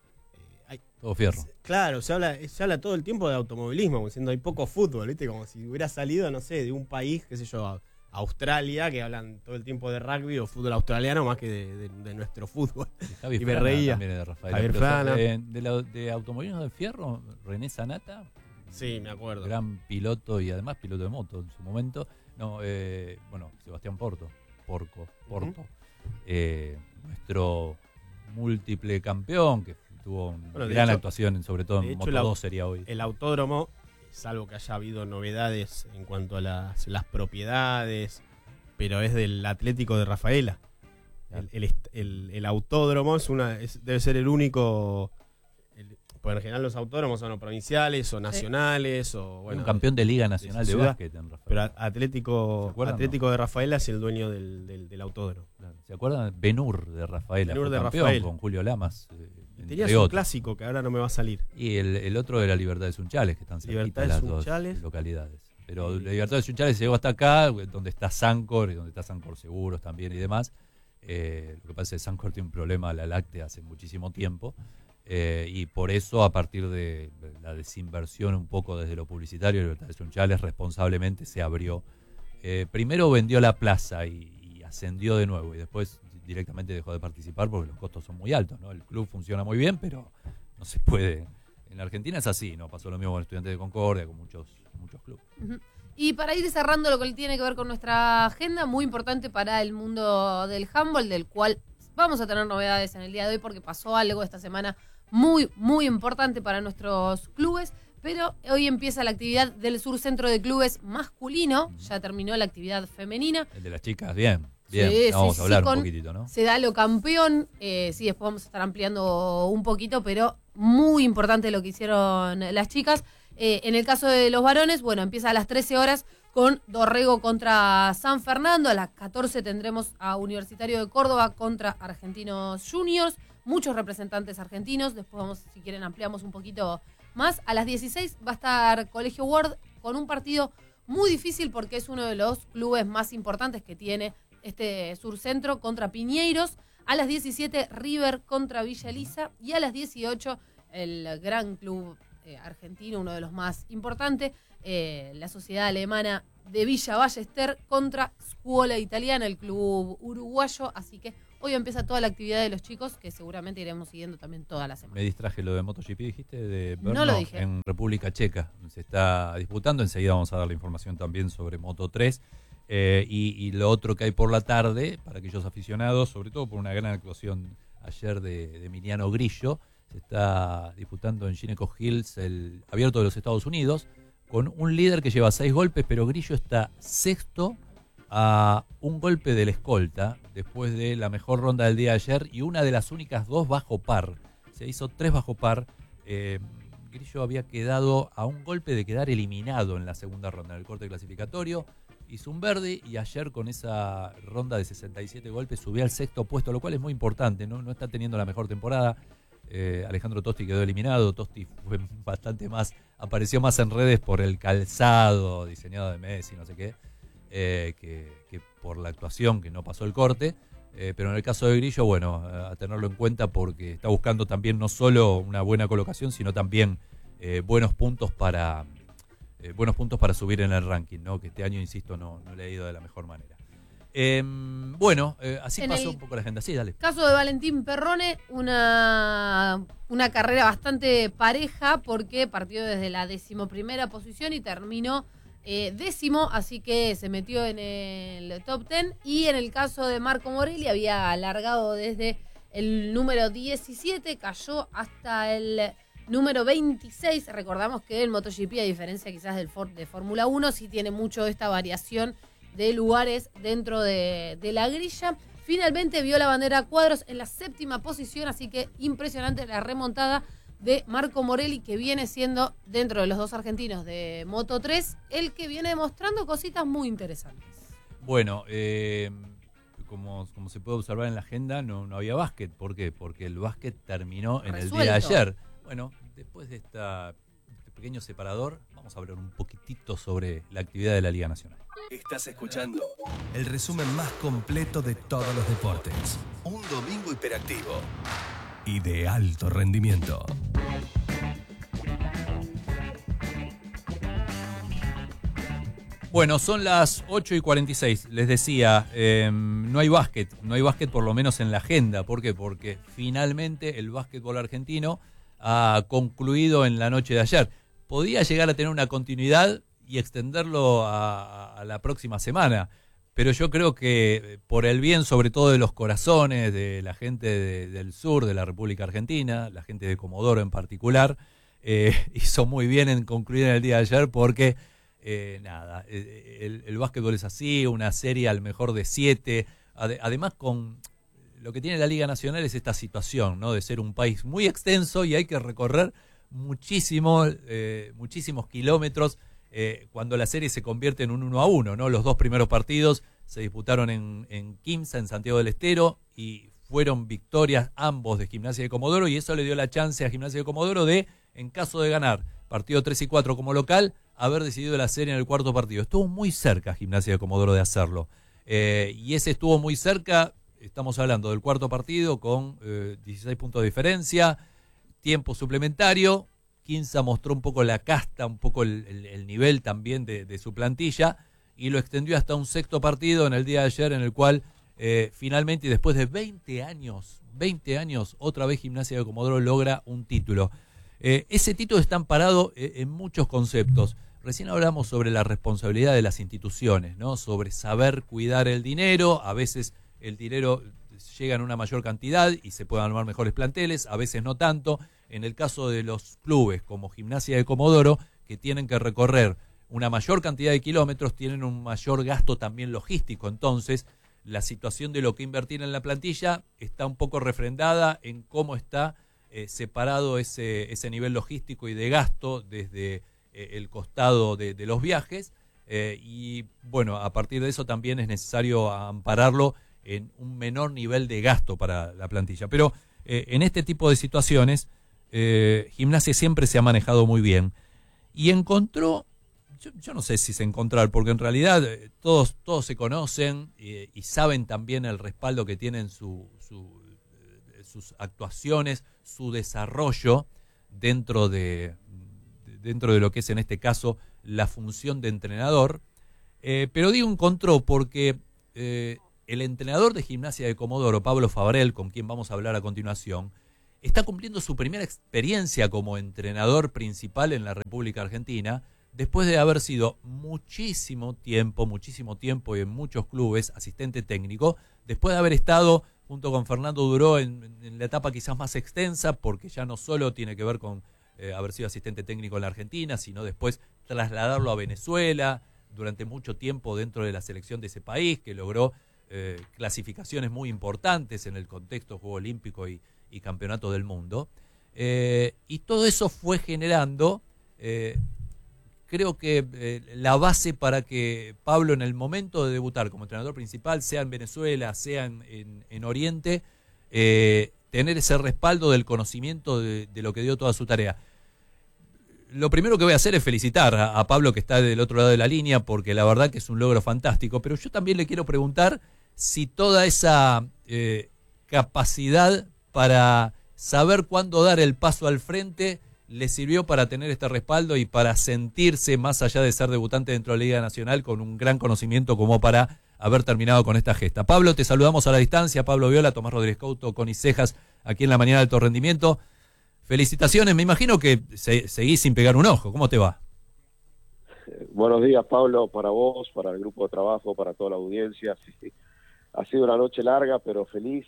todo fierro. Claro, se habla todo el tiempo de automovilismo, como diciendo hay poco fútbol, ¿viste? Como si hubiera salido, no sé, de un país, qué sé yo, Australia, que hablan todo el tiempo de rugby o fútbol australiano más que de nuestro fútbol. Y me reía. También de Rafael. Javier Frana. De automovilismo de fierro, René Sanata. Sí, me acuerdo. Gran piloto y además piloto de moto en su momento. Sebastián Porto. Nuestro múltiple campeón, que tuvo una gran actuación, sobre todo en Moto 2 sería hoy. El autódromo, salvo que haya habido novedades en cuanto a las propiedades, pero es del Atlético de Rafaela. Claro. El autódromo debe ser el único... Porque en general los autódromos son o provinciales o nacionales o bueno, un campeón de Liga Nacional de Básquet en Rafaela. Pero Atlético de Rafaela es el dueño del autódromo. Claro. ¿Se acuerdan? Benur de Rafaela, Benur de campeón Rafaela. Con Julio Lamas. Tenías un clásico que ahora no me va a salir. Y el otro era Libertad de Sunchales, que están cerquita las dos localidades. Pero Libertad de Sunchales llegó hasta acá, donde está Sancor y donde está Sancor Seguros también y demás. Lo que pasa es que Sancor tiene un problema a la láctea hace muchísimo tiempo. Y por eso, a partir de la desinversión un poco desde lo publicitario, Libertad de Sunchales responsablemente se abrió. Primero vendió la plaza y ascendió de nuevo, y después directamente dejó de participar porque los costos son muy altos, ¿no? El club funciona muy bien, pero no se puede. En la Argentina es así, ¿no? Pasó lo mismo con Estudiantes de Concordia, con muchos clubes. Uh-huh. Y para ir cerrando lo que tiene que ver con nuestra agenda, muy importante para el mundo del handball, del cual vamos a tener novedades en el día de hoy porque pasó algo esta semana muy, muy importante para nuestros clubes, pero hoy empieza la actividad del Sur Centro de Clubes masculino, ya terminó la actividad femenina. El de las chicas, bien, vamos a hablar un poquitito, ¿no? Sedalo campeón, después vamos a estar ampliando un poquito, pero muy importante lo que hicieron las chicas. En el caso de los varones, bueno, empieza a las 13 horas con Dorrego contra San Fernando, a las 14 tendremos a Universitario de Córdoba contra Argentinos Juniors, muchos representantes argentinos, después vamos, si quieren ampliamos un poquito más. A las 16 va a estar Colegio Ward con un partido muy difícil porque es uno de los clubes más importantes que tiene este Sur Centro contra Piñeiros. A las 17 River contra Villa Elisa y a las 18 el gran club argentino, uno de los más importantes, la sociedad alemana de Villa Ballester contra Scuola Italiana, el club uruguayo. Así que Hoy empieza toda la actividad de los chicos, que seguramente iremos siguiendo también toda la semana. Me distraje lo de MotoGP, dijiste, de Brno, no lo dije. En República Checa. Se está disputando, enseguida vamos a dar la información también sobre Moto 3. Y lo otro que hay por la tarde, para aquellos aficionados, sobre todo por una gran actuación ayer de Emiliano Grillo, se está disputando en Gineco Hills el Abierto de los Estados Unidos, con un líder que lleva 6 golpes, pero Grillo está sexto a un golpe del escolta, después de la mejor ronda del día de ayer y una de las únicas 2 bajo par. Se hizo 3 bajo par. Grillo había quedado a un golpe de quedar eliminado en la segunda ronda, en el corte clasificatorio. Hizo un verde y ayer con esa ronda de 67 golpes subió al sexto puesto, lo cual es muy importante, no está teniendo la mejor temporada. Alejandro Tosti quedó eliminado. Tosti fue bastante más, apareció más en redes por el calzado diseñado de Messi, no sé qué, que por la actuación, que no pasó el corte. Pero en el caso de Grillo, bueno, a tenerlo en cuenta porque está buscando también no solo una buena colocación, sino también buenos puntos para subir en el ranking, ¿no? Que este año, insisto, no le ha ido de la mejor manera. Así pasó un poco la agenda. Sí, dale. Caso de Valentín Perrone, una carrera bastante pareja porque partió desde la 11ª posición y terminó 10º, así que se metió en el top 10. Y en el caso de Marco Morelli había alargado desde el número 17, cayó hasta el número 26. Recordamos que el MotoGP, a diferencia quizás de Fórmula 1, sí tiene mucho esta variación de lugares dentro de la grilla. Finalmente vio la bandera a cuadros en la 7ª posición, así que impresionante la remontada de Marco Morelli, que viene siendo, dentro de los 2 argentinos de Moto 3, el que viene demostrando cositas muy interesantes. Bueno, como se puede observar en la agenda, no había básquet. ¿Por qué? Porque el básquet terminó en el día de ayer. Bueno, después de este pequeño separador, vamos a hablar un poquitito sobre la actividad de la Liga Nacional. Estás escuchando el resumen más completo de todos los deportes. Un domingo hiperactivo y de alto rendimiento. Bueno, son las 8:46. Les decía, no hay básquet por lo menos en la agenda. ¿Por qué? Porque finalmente el básquetbol argentino ha concluido en la noche de ayer. Podía llegar a tener una continuidad y extenderlo a la próxima semana, pero yo creo que por el bien sobre todo de los corazones de la gente del sur de la República Argentina, la gente de Comodoro en particular, hizo muy bien en concluir en el día de ayer porque el básquetbol es así, una serie al mejor de 7, además con lo que tiene la Liga Nacional es esta situación, ¿no? De ser un país muy extenso y hay que recorrer muchísimos kilómetros cuando la serie se convierte en un 1-1, ¿no? Los 2 primeros partidos se disputaron en Quimsa, en Santiago del Estero, y fueron victorias ambos de Gimnasia de Comodoro, y eso le dio la chance a Gimnasia de Comodoro de, en caso de ganar partido 3 y 4 como local, haber decidido la serie en el 4.º partido. Estuvo muy cerca Gimnasia de Comodoro de hacerlo. Y ese estuvo muy cerca, estamos hablando del 4.º partido con 16 puntos de diferencia, tiempo suplementario. Quimsa mostró un poco la casta, un poco el nivel también de su plantilla, y lo extendió hasta un 6.º partido en el día de ayer, en el cual finalmente, y después de 20 años, otra vez Gimnasia de Comodoro logra un título. Ese título está amparado en muchos conceptos. Recién hablamos sobre la responsabilidad de las instituciones, ¿no? Sobre saber cuidar el dinero. A veces el dinero llega en una mayor cantidad y se pueden armar mejores planteles, a veces no tanto. En el caso de los clubes como Gimnasia de Comodoro, que tienen que recorrer una mayor cantidad de kilómetros, tienen un mayor gasto también logístico. Entonces, la situación de lo que invertir en la plantilla está un poco refrendada en cómo está separado ese nivel logístico y de gasto desde el costado de los viajes. Y bueno, a partir de eso también es necesario ampararlo en un menor nivel de gasto para la plantilla. Pero en este tipo de situaciones, Gimnasia siempre se ha manejado muy bien y encontró, yo no sé si se encontrar, porque en realidad todos se conocen y saben también el respaldo que tienen sus actuaciones, su desarrollo dentro de lo que es en este caso la función de entrenador. Pero digo encontró porque el entrenador de Gimnasia de Comodoro, Pablo Fabrel, con quien vamos a hablar a continuación, está cumpliendo su primera experiencia como entrenador principal en la República Argentina, después de haber sido muchísimo tiempo y en muchos clubes asistente técnico, después de haber estado junto con Fernando Duró en la etapa quizás más extensa, porque ya no solo tiene que ver con haber sido asistente técnico en la Argentina, sino después trasladarlo a Venezuela durante mucho tiempo dentro de la selección de ese país, que logró clasificaciones muy importantes en el contexto Juego Olímpico y Campeonato del Mundo. Y todo eso fue generando, creo que la base para que Pablo, en el momento de debutar como entrenador principal, sea en Venezuela, sea en Oriente, tener ese respaldo del conocimiento de lo que dio toda su tarea. Lo primero que voy a hacer es felicitar a Pablo, que está del otro lado de la línea, porque la verdad que es un logro fantástico, pero yo también le quiero preguntar si toda esa capacidad para saber cuándo dar el paso al frente le sirvió para tener este respaldo y para sentirse, más allá de ser debutante dentro de la Liga Nacional, con un gran conocimiento como para haber terminado con esta gesta. Pablo, te saludamos a la distancia. Pablo Viola, Tomás Rodríguez Couto, Connie Cejas, aquí en la mañana de Alto Rendimiento. Felicitaciones, me imagino que seguís sin pegar un ojo. ¿Cómo te va? Buenos días, Pablo, para vos, para el grupo de trabajo, para toda la audiencia. Sí, ha sido una noche larga, pero feliz.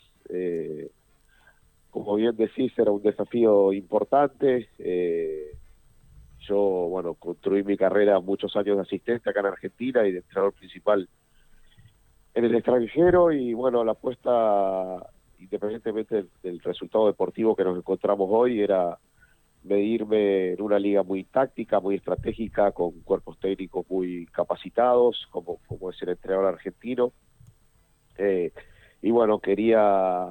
Como bien decís, era un desafío importante. Yo, bueno, construí mi carrera muchos años de asistente acá en Argentina y de entrenador principal en el extranjero, y bueno, la apuesta, independientemente del resultado deportivo que nos encontramos hoy, era medirme en una liga muy táctica, muy estratégica, con cuerpos técnicos muy capacitados, como es el entrenador argentino. Y bueno, quería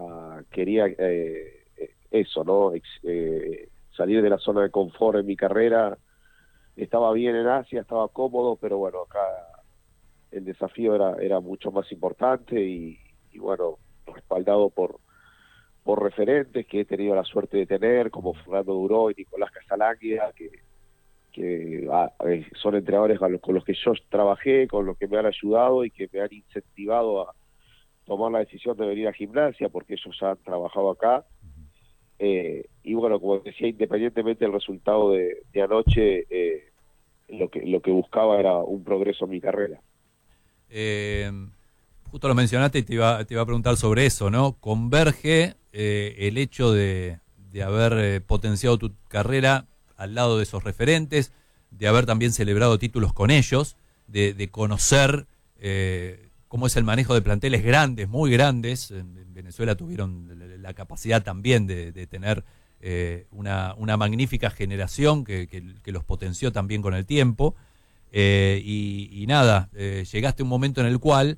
eso, ¿no? Salir de la zona de confort en mi carrera. Estaba bien en Asia, estaba cómodo, pero bueno, acá el desafío era mucho más importante y bueno, respaldado por referentes que he tenido la suerte de tener, como Fernando Duró y Nicolás Casalánguida, que son entrenadores con los que yo trabajé, con los que me han ayudado y que me han incentivado a tomar la decisión de venir a Gimnasia, porque ellos ya han trabajado acá. Y bueno, como decía, independientemente del resultado de anoche, lo que buscaba era un progreso en mi carrera. Justo lo mencionaste y te iba a preguntar sobre eso, ¿no? Converge el hecho de haber potenciado tu carrera al lado de esos referentes, de haber también celebrado títulos con ellos, de conocer cómo es el manejo de planteles grandes, muy grandes. En Venezuela tuvieron la capacidad también de tener una magnífica generación que los potenció también con el tiempo. Y nada, llegaste a un momento en el cual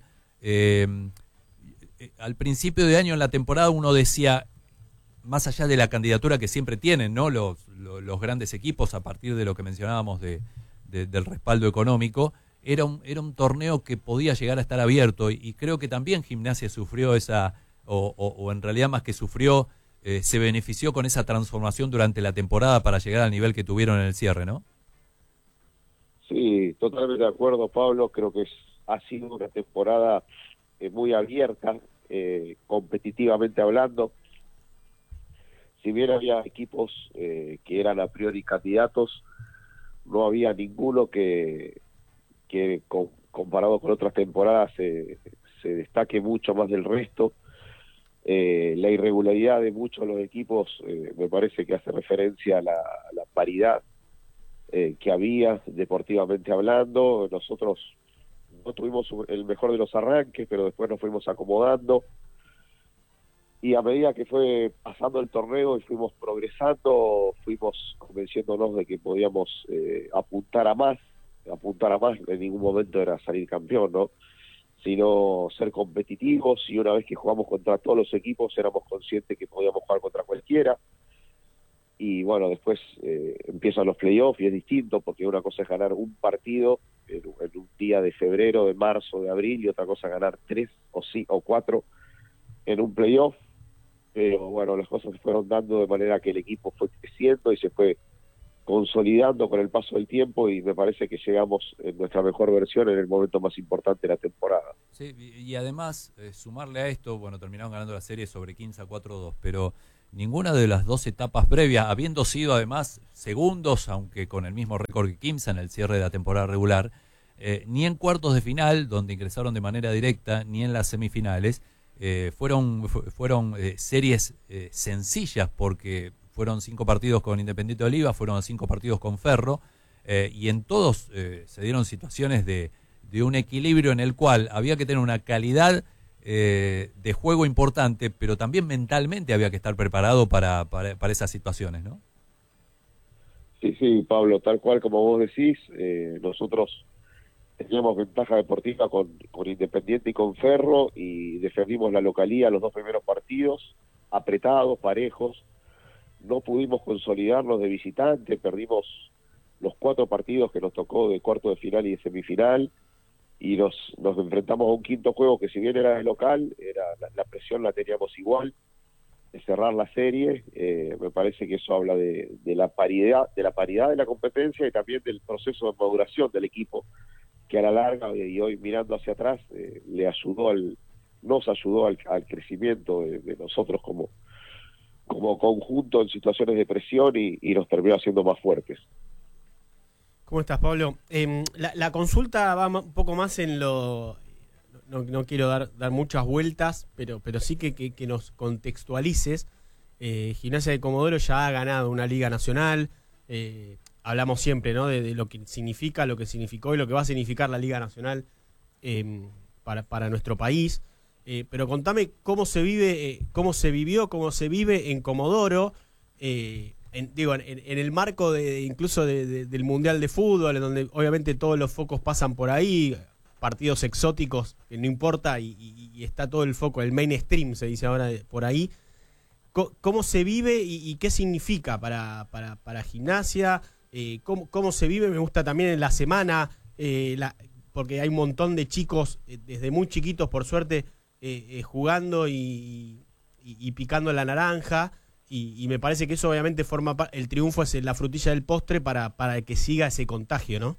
al principio de año en la temporada uno decía, más allá de la candidatura que siempre tienen, ¿no? los grandes equipos, a partir de lo que mencionábamos del respaldo económico, era un torneo que podía llegar a estar abierto, y creo que también Gimnasia sufrió o en realidad más que sufrió, se benefició con esa transformación durante la temporada para llegar al nivel que tuvieron en el cierre, ¿no? Sí, totalmente de acuerdo, Pablo. Creo que ha sido una temporada muy abierta, competitivamente hablando. Si bien había equipos que eran a priori candidatos, no había ninguno que comparado con otras temporadas se destaque mucho más del resto. La irregularidad de muchos de los equipos me parece que hace referencia a la paridad que había deportivamente hablando. Nosotros no tuvimos el mejor de los arranques, pero después nos fuimos acomodando, y a medida que fue pasando el torneo y fuimos progresando, fuimos convenciéndonos de que podíamos apuntar a más. En ningún momento era salir campeón, ¿no? Sino ser competitivos, y una vez que jugamos contra todos los equipos éramos conscientes que podíamos jugar contra cualquiera. Y bueno, después empiezan los playoffs y es distinto, porque una cosa es ganar un partido en un día de febrero, de marzo, de abril, y otra cosa es ganar 3 o 4 en un playoff. Pero bueno, las cosas se fueron dando de manera que el equipo fue creciendo y se fue consolidando con el paso del tiempo, y me parece que llegamos en nuestra mejor versión en el momento más importante de la temporada. Sí, y además, sumarle a esto, bueno, terminaron ganando la serie sobre Quimsa 4-2, pero ninguna de las dos etapas previas, habiendo sido además segundos, aunque con el mismo récord que Quimsa en el cierre de la temporada regular, ni en cuartos de final, donde ingresaron de manera directa, ni en las semifinales, fueron series sencillas, porque fueron 5 partidos con Independiente Oliva, fueron 5 partidos con Ferro, y en todos se dieron situaciones de un equilibrio en el cual había que tener una calidad de juego importante, pero también mentalmente había que estar preparado para esas situaciones, ¿no? Sí, Pablo, tal cual como vos decís, nosotros teníamos ventaja deportiva con Independiente y con Ferro, y defendimos la localía los 2 primeros partidos, apretados, parejos. No pudimos consolidarnos de visitante, perdimos los 4 partidos que nos tocó de cuarto de final y de semifinal, y nos enfrentamos a un quinto juego que, si bien era de local, la presión la teníamos igual de cerrar la serie. Me parece que eso habla de la paridad de la competencia, y también del proceso de maduración del equipo, que a la larga, y hoy mirando hacia atrás, nos ayudó al crecimiento de nosotros como conjunto en situaciones de presión, y nos terminó haciendo más fuertes. ¿Cómo estás, Pablo? La consulta va un poco más en lo... No quiero dar muchas vueltas, pero sí que nos contextualices. Gimnasia de Comodoro ya ha ganado una Liga Nacional. Hablamos siempre, ¿no?, de lo que significa, lo que significó y lo que va a significar la Liga Nacional para nuestro país. Pero contame cómo se vive, cómo se vive en Comodoro, en el marco incluso del Mundial de Fútbol, en donde obviamente todos los focos pasan por ahí, partidos exóticos que no importa, y está todo el foco, el mainstream se dice ahora por ahí. ¿Cómo se vive y qué significa para Gimnasia? ¿Cómo se vive? Me gusta también en la semana, porque hay un montón de chicos desde muy chiquitos, por suerte, jugando y picando la naranja, y me parece que eso obviamente forma parte, el triunfo es la frutilla del postre para que siga ese contagio, ¿no?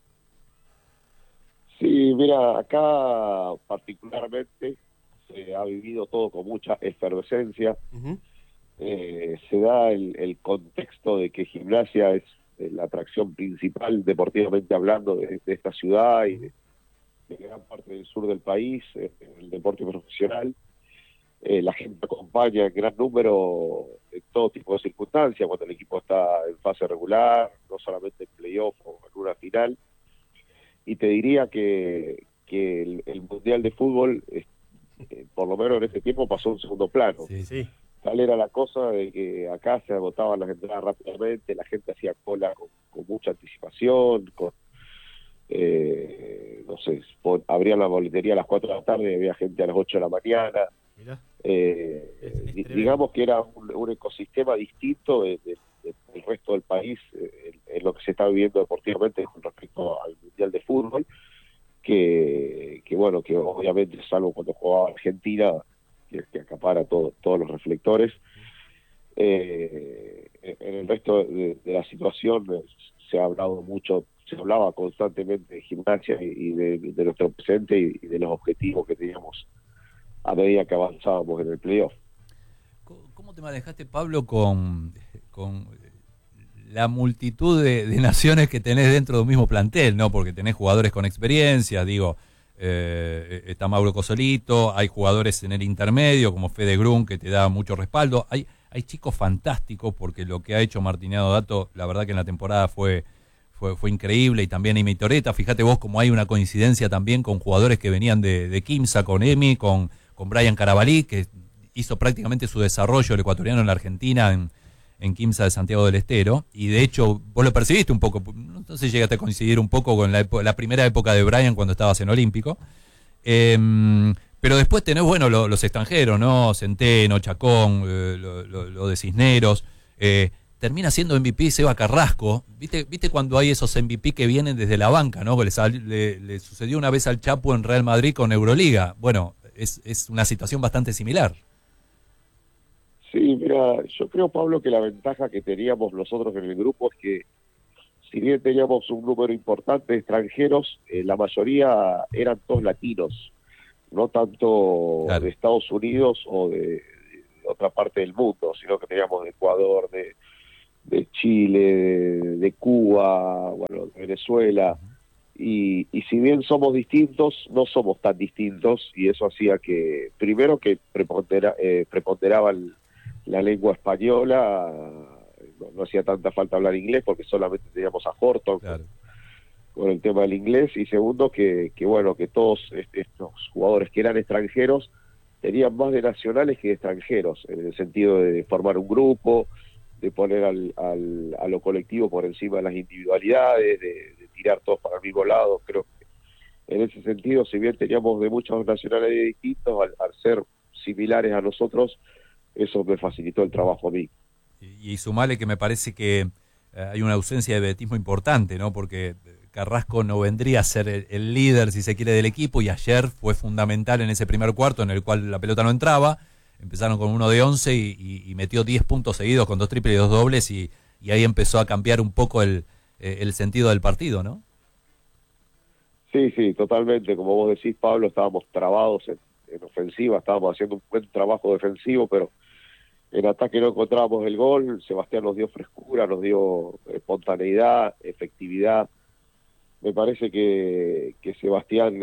Sí, mira, acá particularmente se ha vivido todo con mucha efervescencia. Uh-huh. Se da el contexto de que Gimnasia es la atracción principal, deportivamente hablando, de esta ciudad y de gran parte del sur del país, el deporte profesional. La gente acompaña en gran número en todo tipo de circunstancias, cuando el equipo está en fase regular, no solamente en playoff o en una final. Y te diría que el Mundial de Fútbol, por lo menos en este tiempo, pasó a un segundo plano. Sí. Tal era la cosa de que acá se agotaban las entradas rápidamente, la gente hacía cola con mucha anticipación, abrían la boletería a las 4 de la tarde y había gente a las 8 de la mañana. Mirá. Digamos que era un ecosistema distinto del resto del país, en lo que se está viviendo deportivamente con respecto al Mundial de Fútbol, que obviamente, salvo cuando jugaba Argentina, que acapara todos los reflectores, en el resto de la situación se hablaba constantemente de Gimnasia y de nuestro presente y de los objetivos que teníamos a medida que avanzábamos en el playoff. ¿Cómo te manejaste, Pablo, con la multitud de naciones que tenés dentro de un mismo plantel, ¿no? Porque tenés jugadores con experiencia, está Mauro Cosolito, hay jugadores en el intermedio como Fede Grun, que te da mucho respaldo, hay chicos fantásticos, porque lo que ha hecho Martiniano Dato, la verdad que en la temporada fue increíble, y también Emi Toreta. Fíjate vos cómo hay una coincidencia también con jugadores que venían de Quimsa, con Emi, con Brian Carabalí, que hizo prácticamente su desarrollo el ecuatoriano en la Argentina, en Quimsa de Santiago del Estero, y de hecho vos lo percibiste un poco, entonces llegaste a coincidir un poco con la primera época de Brian cuando estabas en Olímpico, pero después tenés, los extranjeros, ¿no? Centeno, Chacón, lo de Cisneros, termina siendo MVP Seba Carrasco. ¿Viste cuando hay esos MVP que vienen desde la banca, ¿no? Le sucedió una vez al Chapo en Real Madrid con Euroliga. Bueno, es una situación bastante similar. Sí, mira, yo creo, Pablo, que la ventaja que teníamos nosotros en el grupo es que, si bien teníamos un número importante de extranjeros, la mayoría eran todos latinos. no tanto Claro. de Estados Unidos o de otra parte del mundo, sino que teníamos de Ecuador, de Chile, de Cuba, bueno, de Venezuela, y si bien somos distintos, no somos tan distintos, y eso hacía que, primero que preponderaba la lengua española, no hacía tanta falta hablar inglés porque solamente teníamos a Horton Claro. con el tema del inglés, y segundo que bueno, que todos estos jugadores que eran extranjeros tenían más de nacionales que de extranjeros, en el sentido de formar un grupo, de poner a lo colectivo por encima de las individualidades, de tirar todos para el mismo lado. Creo que en ese sentido, si bien teníamos de muchos nacionales distintos, al ser similares a nosotros, eso me facilitó el trabajo a mí. Y sumale que me parece que hay una ausencia de vedetismo importante, ¿no? Porque Carrasco no vendría a ser el líder, si se quiere, del equipo, y ayer fue fundamental en ese primer cuarto en el cual la pelota no entraba. Empezaron con uno de 11 y metió 10 puntos seguidos con 2 triples y 2 dobles, y ahí empezó a cambiar un poco el sentido del partido, ¿no? Sí, totalmente. Como vos decís, Pablo, estábamos trabados en ofensiva, estábamos haciendo un buen trabajo defensivo, pero en ataque no encontrábamos el gol. Sebastián nos dio frescura, nos dio espontaneidad, efectividad. Me parece que Sebastián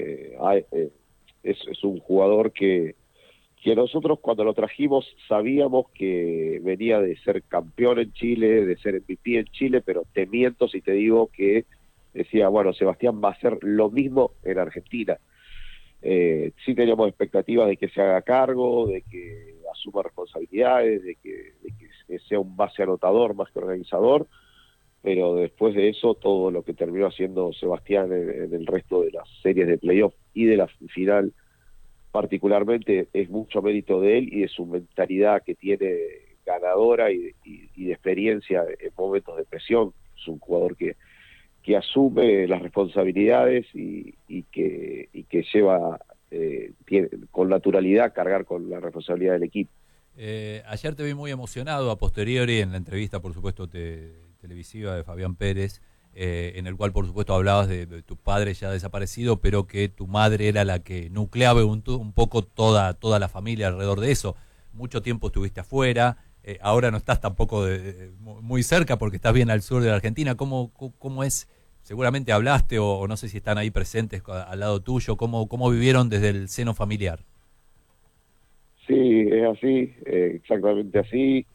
es un jugador que nosotros cuando lo trajimos sabíamos que venía de ser campeón en Chile, de ser MVP en Chile, pero te miento si te digo que decía, bueno, Sebastián va a hacer lo mismo en Argentina. Sí teníamos expectativas de que se haga cargo, de que asuma responsabilidades, de que sea un base anotador más que organizador, pero después de eso todo lo que terminó haciendo Sebastián en el resto de las series de playoff y de la final particularmente es mucho mérito de él y de su mentalidad que tiene ganadora y de experiencia en momentos de presión. Es un jugador que asume las responsabilidades y que lleva con naturalidad cargar con la responsabilidad del equipo. Ayer te vi muy emocionado a posteriori en la entrevista, por supuesto, televisiva de Fabián Pérez, en el cual, por supuesto, hablabas de tu padre ya desaparecido, pero que tu madre era la que nucleaba un poco toda la familia alrededor de eso. Mucho tiempo estuviste afuera, ahora no estás tampoco muy cerca porque estás bien al sur de la Argentina. ¿Cómo es? Seguramente hablaste o no sé si están ahí presentes al lado tuyo. ¿Cómo vivieron desde el seno familiar? Sí, es así, exactamente así.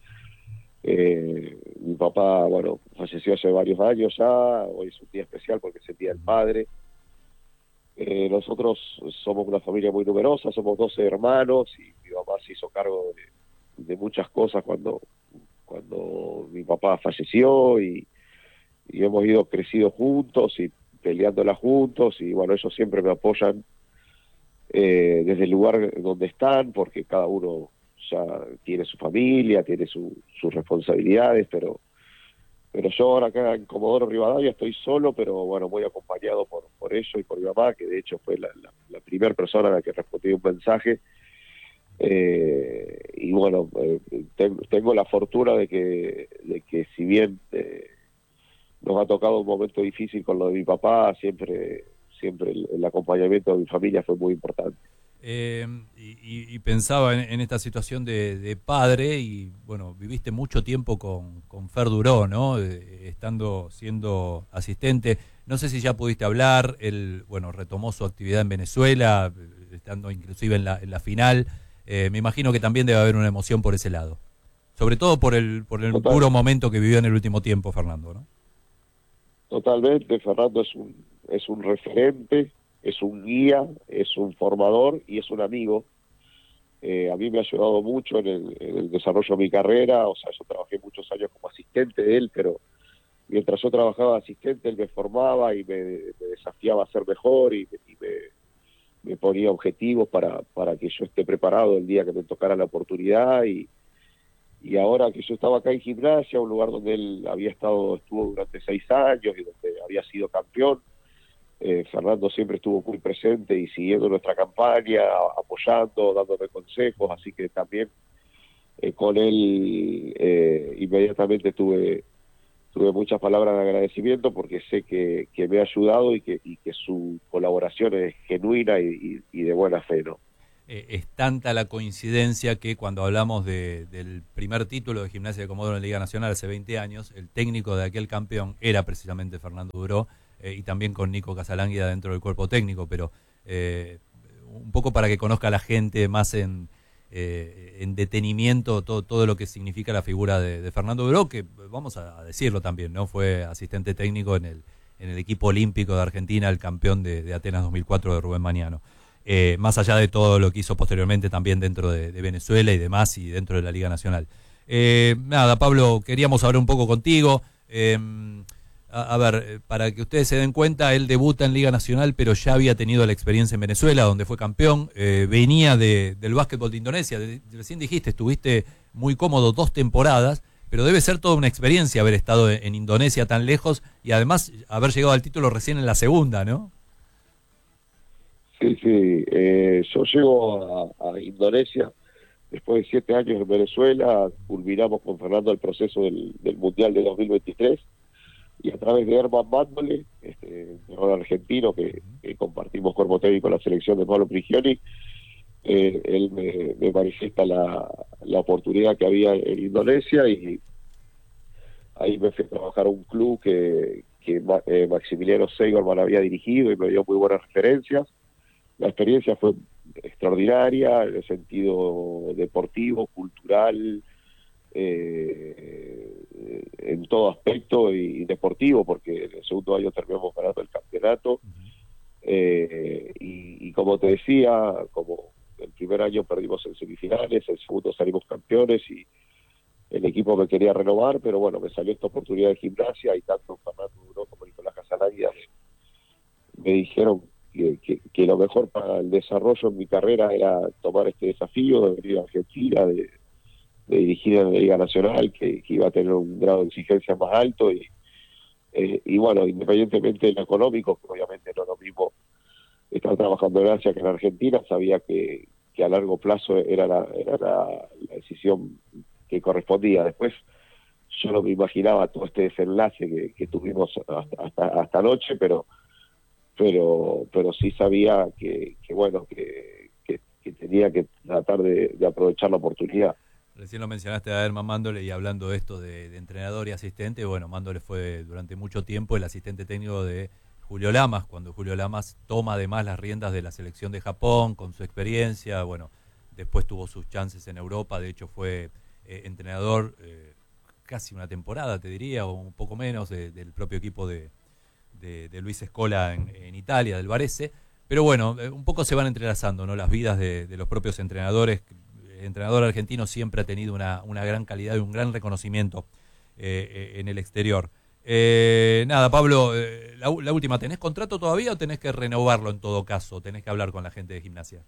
Mi papá, bueno, falleció hace varios años ya. Hoy es un día especial porque es el Día del Padre. Nosotros somos una familia muy numerosa, somos 12 hermanos y mi mamá se hizo cargo de muchas cosas cuando mi papá falleció y hemos ido crecido juntos y peleándola juntos, y bueno, ellos siempre me apoyan desde el lugar donde están, porque cada uno ya tiene su familia, tiene sus responsabilidades, pero yo ahora acá en Comodoro Rivadavia estoy solo, pero bueno, muy acompañado por ellos y por mi mamá, que de hecho fue la primera persona a la que respondí un mensaje. Y bueno, tengo la fortuna de que si bien nos ha tocado un momento difícil con lo de mi papá, siempre el acompañamiento de mi familia fue muy importante. Y pensaba en esta situación de padre, y bueno, viviste mucho tiempo con Fer Duró, ¿no? Siendo asistente. No sé si ya pudiste hablar. Él, bueno, retomó su actividad en Venezuela, estando inclusive en la final. Me imagino que también debe haber una emoción por ese lado, sobre todo por el duro momento que vivió en el último tiempo Fernando, ¿no? Totalmente. Fernando es un referente, es un guía, es un formador y es un amigo. A mí me ha ayudado mucho en el desarrollo de mi carrera. O sea, yo trabajé muchos años como asistente de él, pero mientras yo trabajaba de asistente, él me formaba y me desafiaba a ser mejor y me ponía objetivos para que yo esté preparado el día que me tocara la oportunidad. Y ahora que yo estaba acá en Gimnasia, un lugar donde él estuvo durante 6 años y donde había sido campeón, Fernando siempre estuvo muy presente y siguiendo nuestra campaña, apoyando, dándome consejos, así que también con él inmediatamente tuve tuve muchas palabras de agradecimiento porque sé que me ha ayudado y que su colaboración es genuina y de buena fe, ¿no? Es tanta la coincidencia que cuando hablamos del primer título de Gimnasia de Comodoro en Liga Nacional hace 20 años, el técnico de aquel campeón era precisamente Fernando Duró, y también con Nico Casalánguida dentro del cuerpo técnico, pero un poco para que conozca la gente más en detenimiento todo lo que significa la figura de Fernando Duró, que vamos a decirlo también, ¿no? Fue asistente técnico en el equipo olímpico de Argentina, el campeón de Atenas 2004 de Rubén Mañano. Más allá de todo lo que hizo posteriormente también dentro de Venezuela y demás, y dentro de la Liga Nacional. Nada, Pablo, queríamos hablar un poco contigo. A ver, para que ustedes se den cuenta, él debuta en Liga Nacional, pero ya había tenido la experiencia en Venezuela, donde fue campeón. Venía del básquetbol de Indonesia. Recién dijiste, estuviste muy cómodo 2 temporadas, pero debe ser toda una experiencia haber estado en Indonesia tan lejos y además haber llegado al título recién en la segunda, ¿no? Sí, yo llego a Indonesia después de 7 años en Venezuela, culminamos con Fernando el proceso del Mundial de 2023, y a través de Herman Mándole, entrenador argentino que compartimos cuerpo técnico con la selección de Pablo Prigioni, él me manifiesta la oportunidad que había en Indonesia, y ahí me fui a trabajar a un club que Maximiliano Seigerman había dirigido y me dio muy buenas referencias. La experiencia fue extraordinaria en el sentido deportivo, cultural, en todo aspecto, y deportivo, porque en el segundo año terminamos ganando el campeonato. Y como te decía, como el primer año perdimos en semifinales, el segundo salimos campeones y el equipo me quería renovar, pero bueno, me salió esta oportunidad de Gimnasia, y tanto Fernando Duró como Nicolás Casalánguida me dijeron que lo mejor para el desarrollo en mi carrera era tomar este desafío de venir a Argentina, de dirigir en la Liga Nacional, que iba a tener un grado de exigencia más alto, y bueno, independientemente de lo económico, que obviamente no es lo mismo estar trabajando en Asia que en Argentina, sabía que a largo plazo era la decisión que correspondía. Después yo no me imaginaba todo este desenlace que tuvimos hasta anoche, pero sí sabía que tenía que tratar de aprovechar la oportunidad. Recién lo mencionaste a Herman Mándole, y hablando de esto de entrenador y asistente, bueno, Mándole fue durante mucho tiempo el asistente técnico de Julio Lamas, cuando Julio Lamas toma además las riendas de la selección de Japón con su experiencia. Bueno, después tuvo sus chances en Europa, de hecho fue entrenador casi una temporada, te diría, o un poco menos, del propio equipo de Luis Scola en Italia, del Varese. Pero bueno, un poco se van entrelazando, ¿no?, las vidas de los propios entrenadores. El entrenador argentino siempre ha tenido una gran calidad y un gran reconocimiento en el exterior. Nada, Pablo, la última, ¿tenés contrato todavía o tenés que renovarlo en todo caso? ¿Tenés que hablar con la gente de Gimnasia?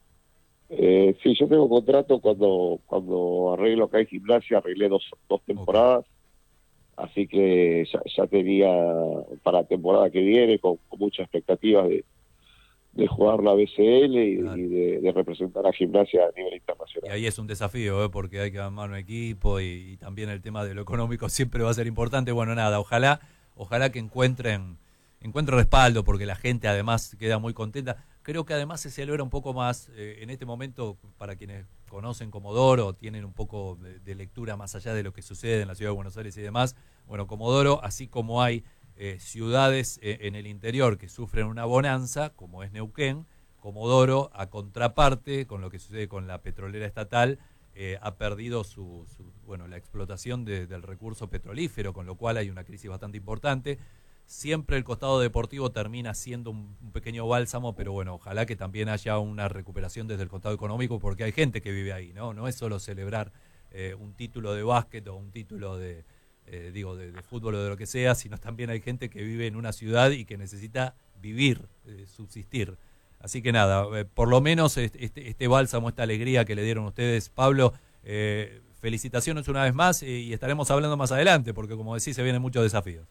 Sí, yo tengo contrato. Cuando arreglo acá en Gimnasia, arreglé dos temporadas. Okay. Así que ya tenía para la temporada que viene, con muchas expectativas de jugar la BCL y de representar a Gimnasia a nivel internacional. Y ahí es un desafío, porque hay que armar un equipo, y también el tema de lo económico siempre va a ser importante. Bueno, nada, ojalá que encuentren respaldo, porque la gente además queda muy contenta. Creo que además se celebra un poco más en este momento, para quienes conocen Comodoro, tienen un poco de lectura más allá de lo que sucede en la ciudad de Buenos Aires y demás. Bueno, Comodoro, así como hay ciudades en el interior que sufren una bonanza, como es Neuquén, Comodoro, a contraparte con lo que sucede con la petrolera estatal, ha perdido la explotación del recurso petrolífero, con lo cual hay una crisis bastante importante. Siempre el costado deportivo termina siendo un pequeño bálsamo, pero bueno, ojalá que también haya una recuperación desde el costado económico, porque hay gente que vive ahí, ¿no? No es solo celebrar un título de básquet o un título de fútbol o de lo que sea, sino también hay gente que vive en una ciudad y que necesita vivir, subsistir. Así que nada, por lo menos este bálsamo, esta alegría que le dieron ustedes, Pablo, felicitaciones una vez más, y estaremos hablando más adelante, porque como decís, se vienen muchos desafíos.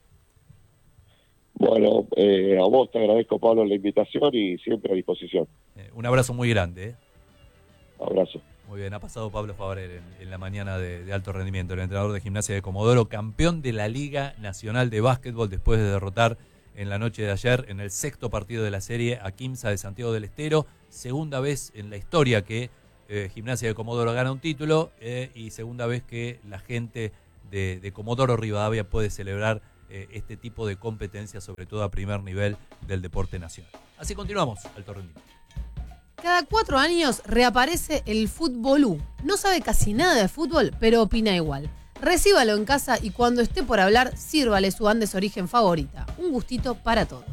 Bueno, a vos te agradezco, Pablo, la invitación, y siempre a disposición. Un abrazo muy grande. Abrazo. Muy bien, ha pasado Pablo Fabrer en la mañana de alto rendimiento, el entrenador de Gimnasia de Comodoro, campeón de la Liga Nacional de Básquetbol después de derrotar en la noche de ayer en el 6º partido de la serie a Quimsa de Santiago del Estero. Segunda vez en la historia que Gimnasia de Comodoro gana un título y segunda vez que la gente de Comodoro Rivadavia puede celebrar este tipo de competencias, sobre todo a primer nivel del deporte nacional. Así continuamos, alto rendimiento. Cada 4 años reaparece el Fútbolú. No sabe casi nada de fútbol, pero opina igual. Recíbalo en casa y cuando esté por hablar, sírvale su Andes Origen favorita. Un gustito para todos.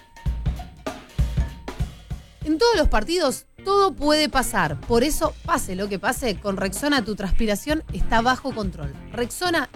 En todos los partidos, todo puede pasar. Por eso, pase lo que pase, con Rexona tu transpiración está bajo control. Rexona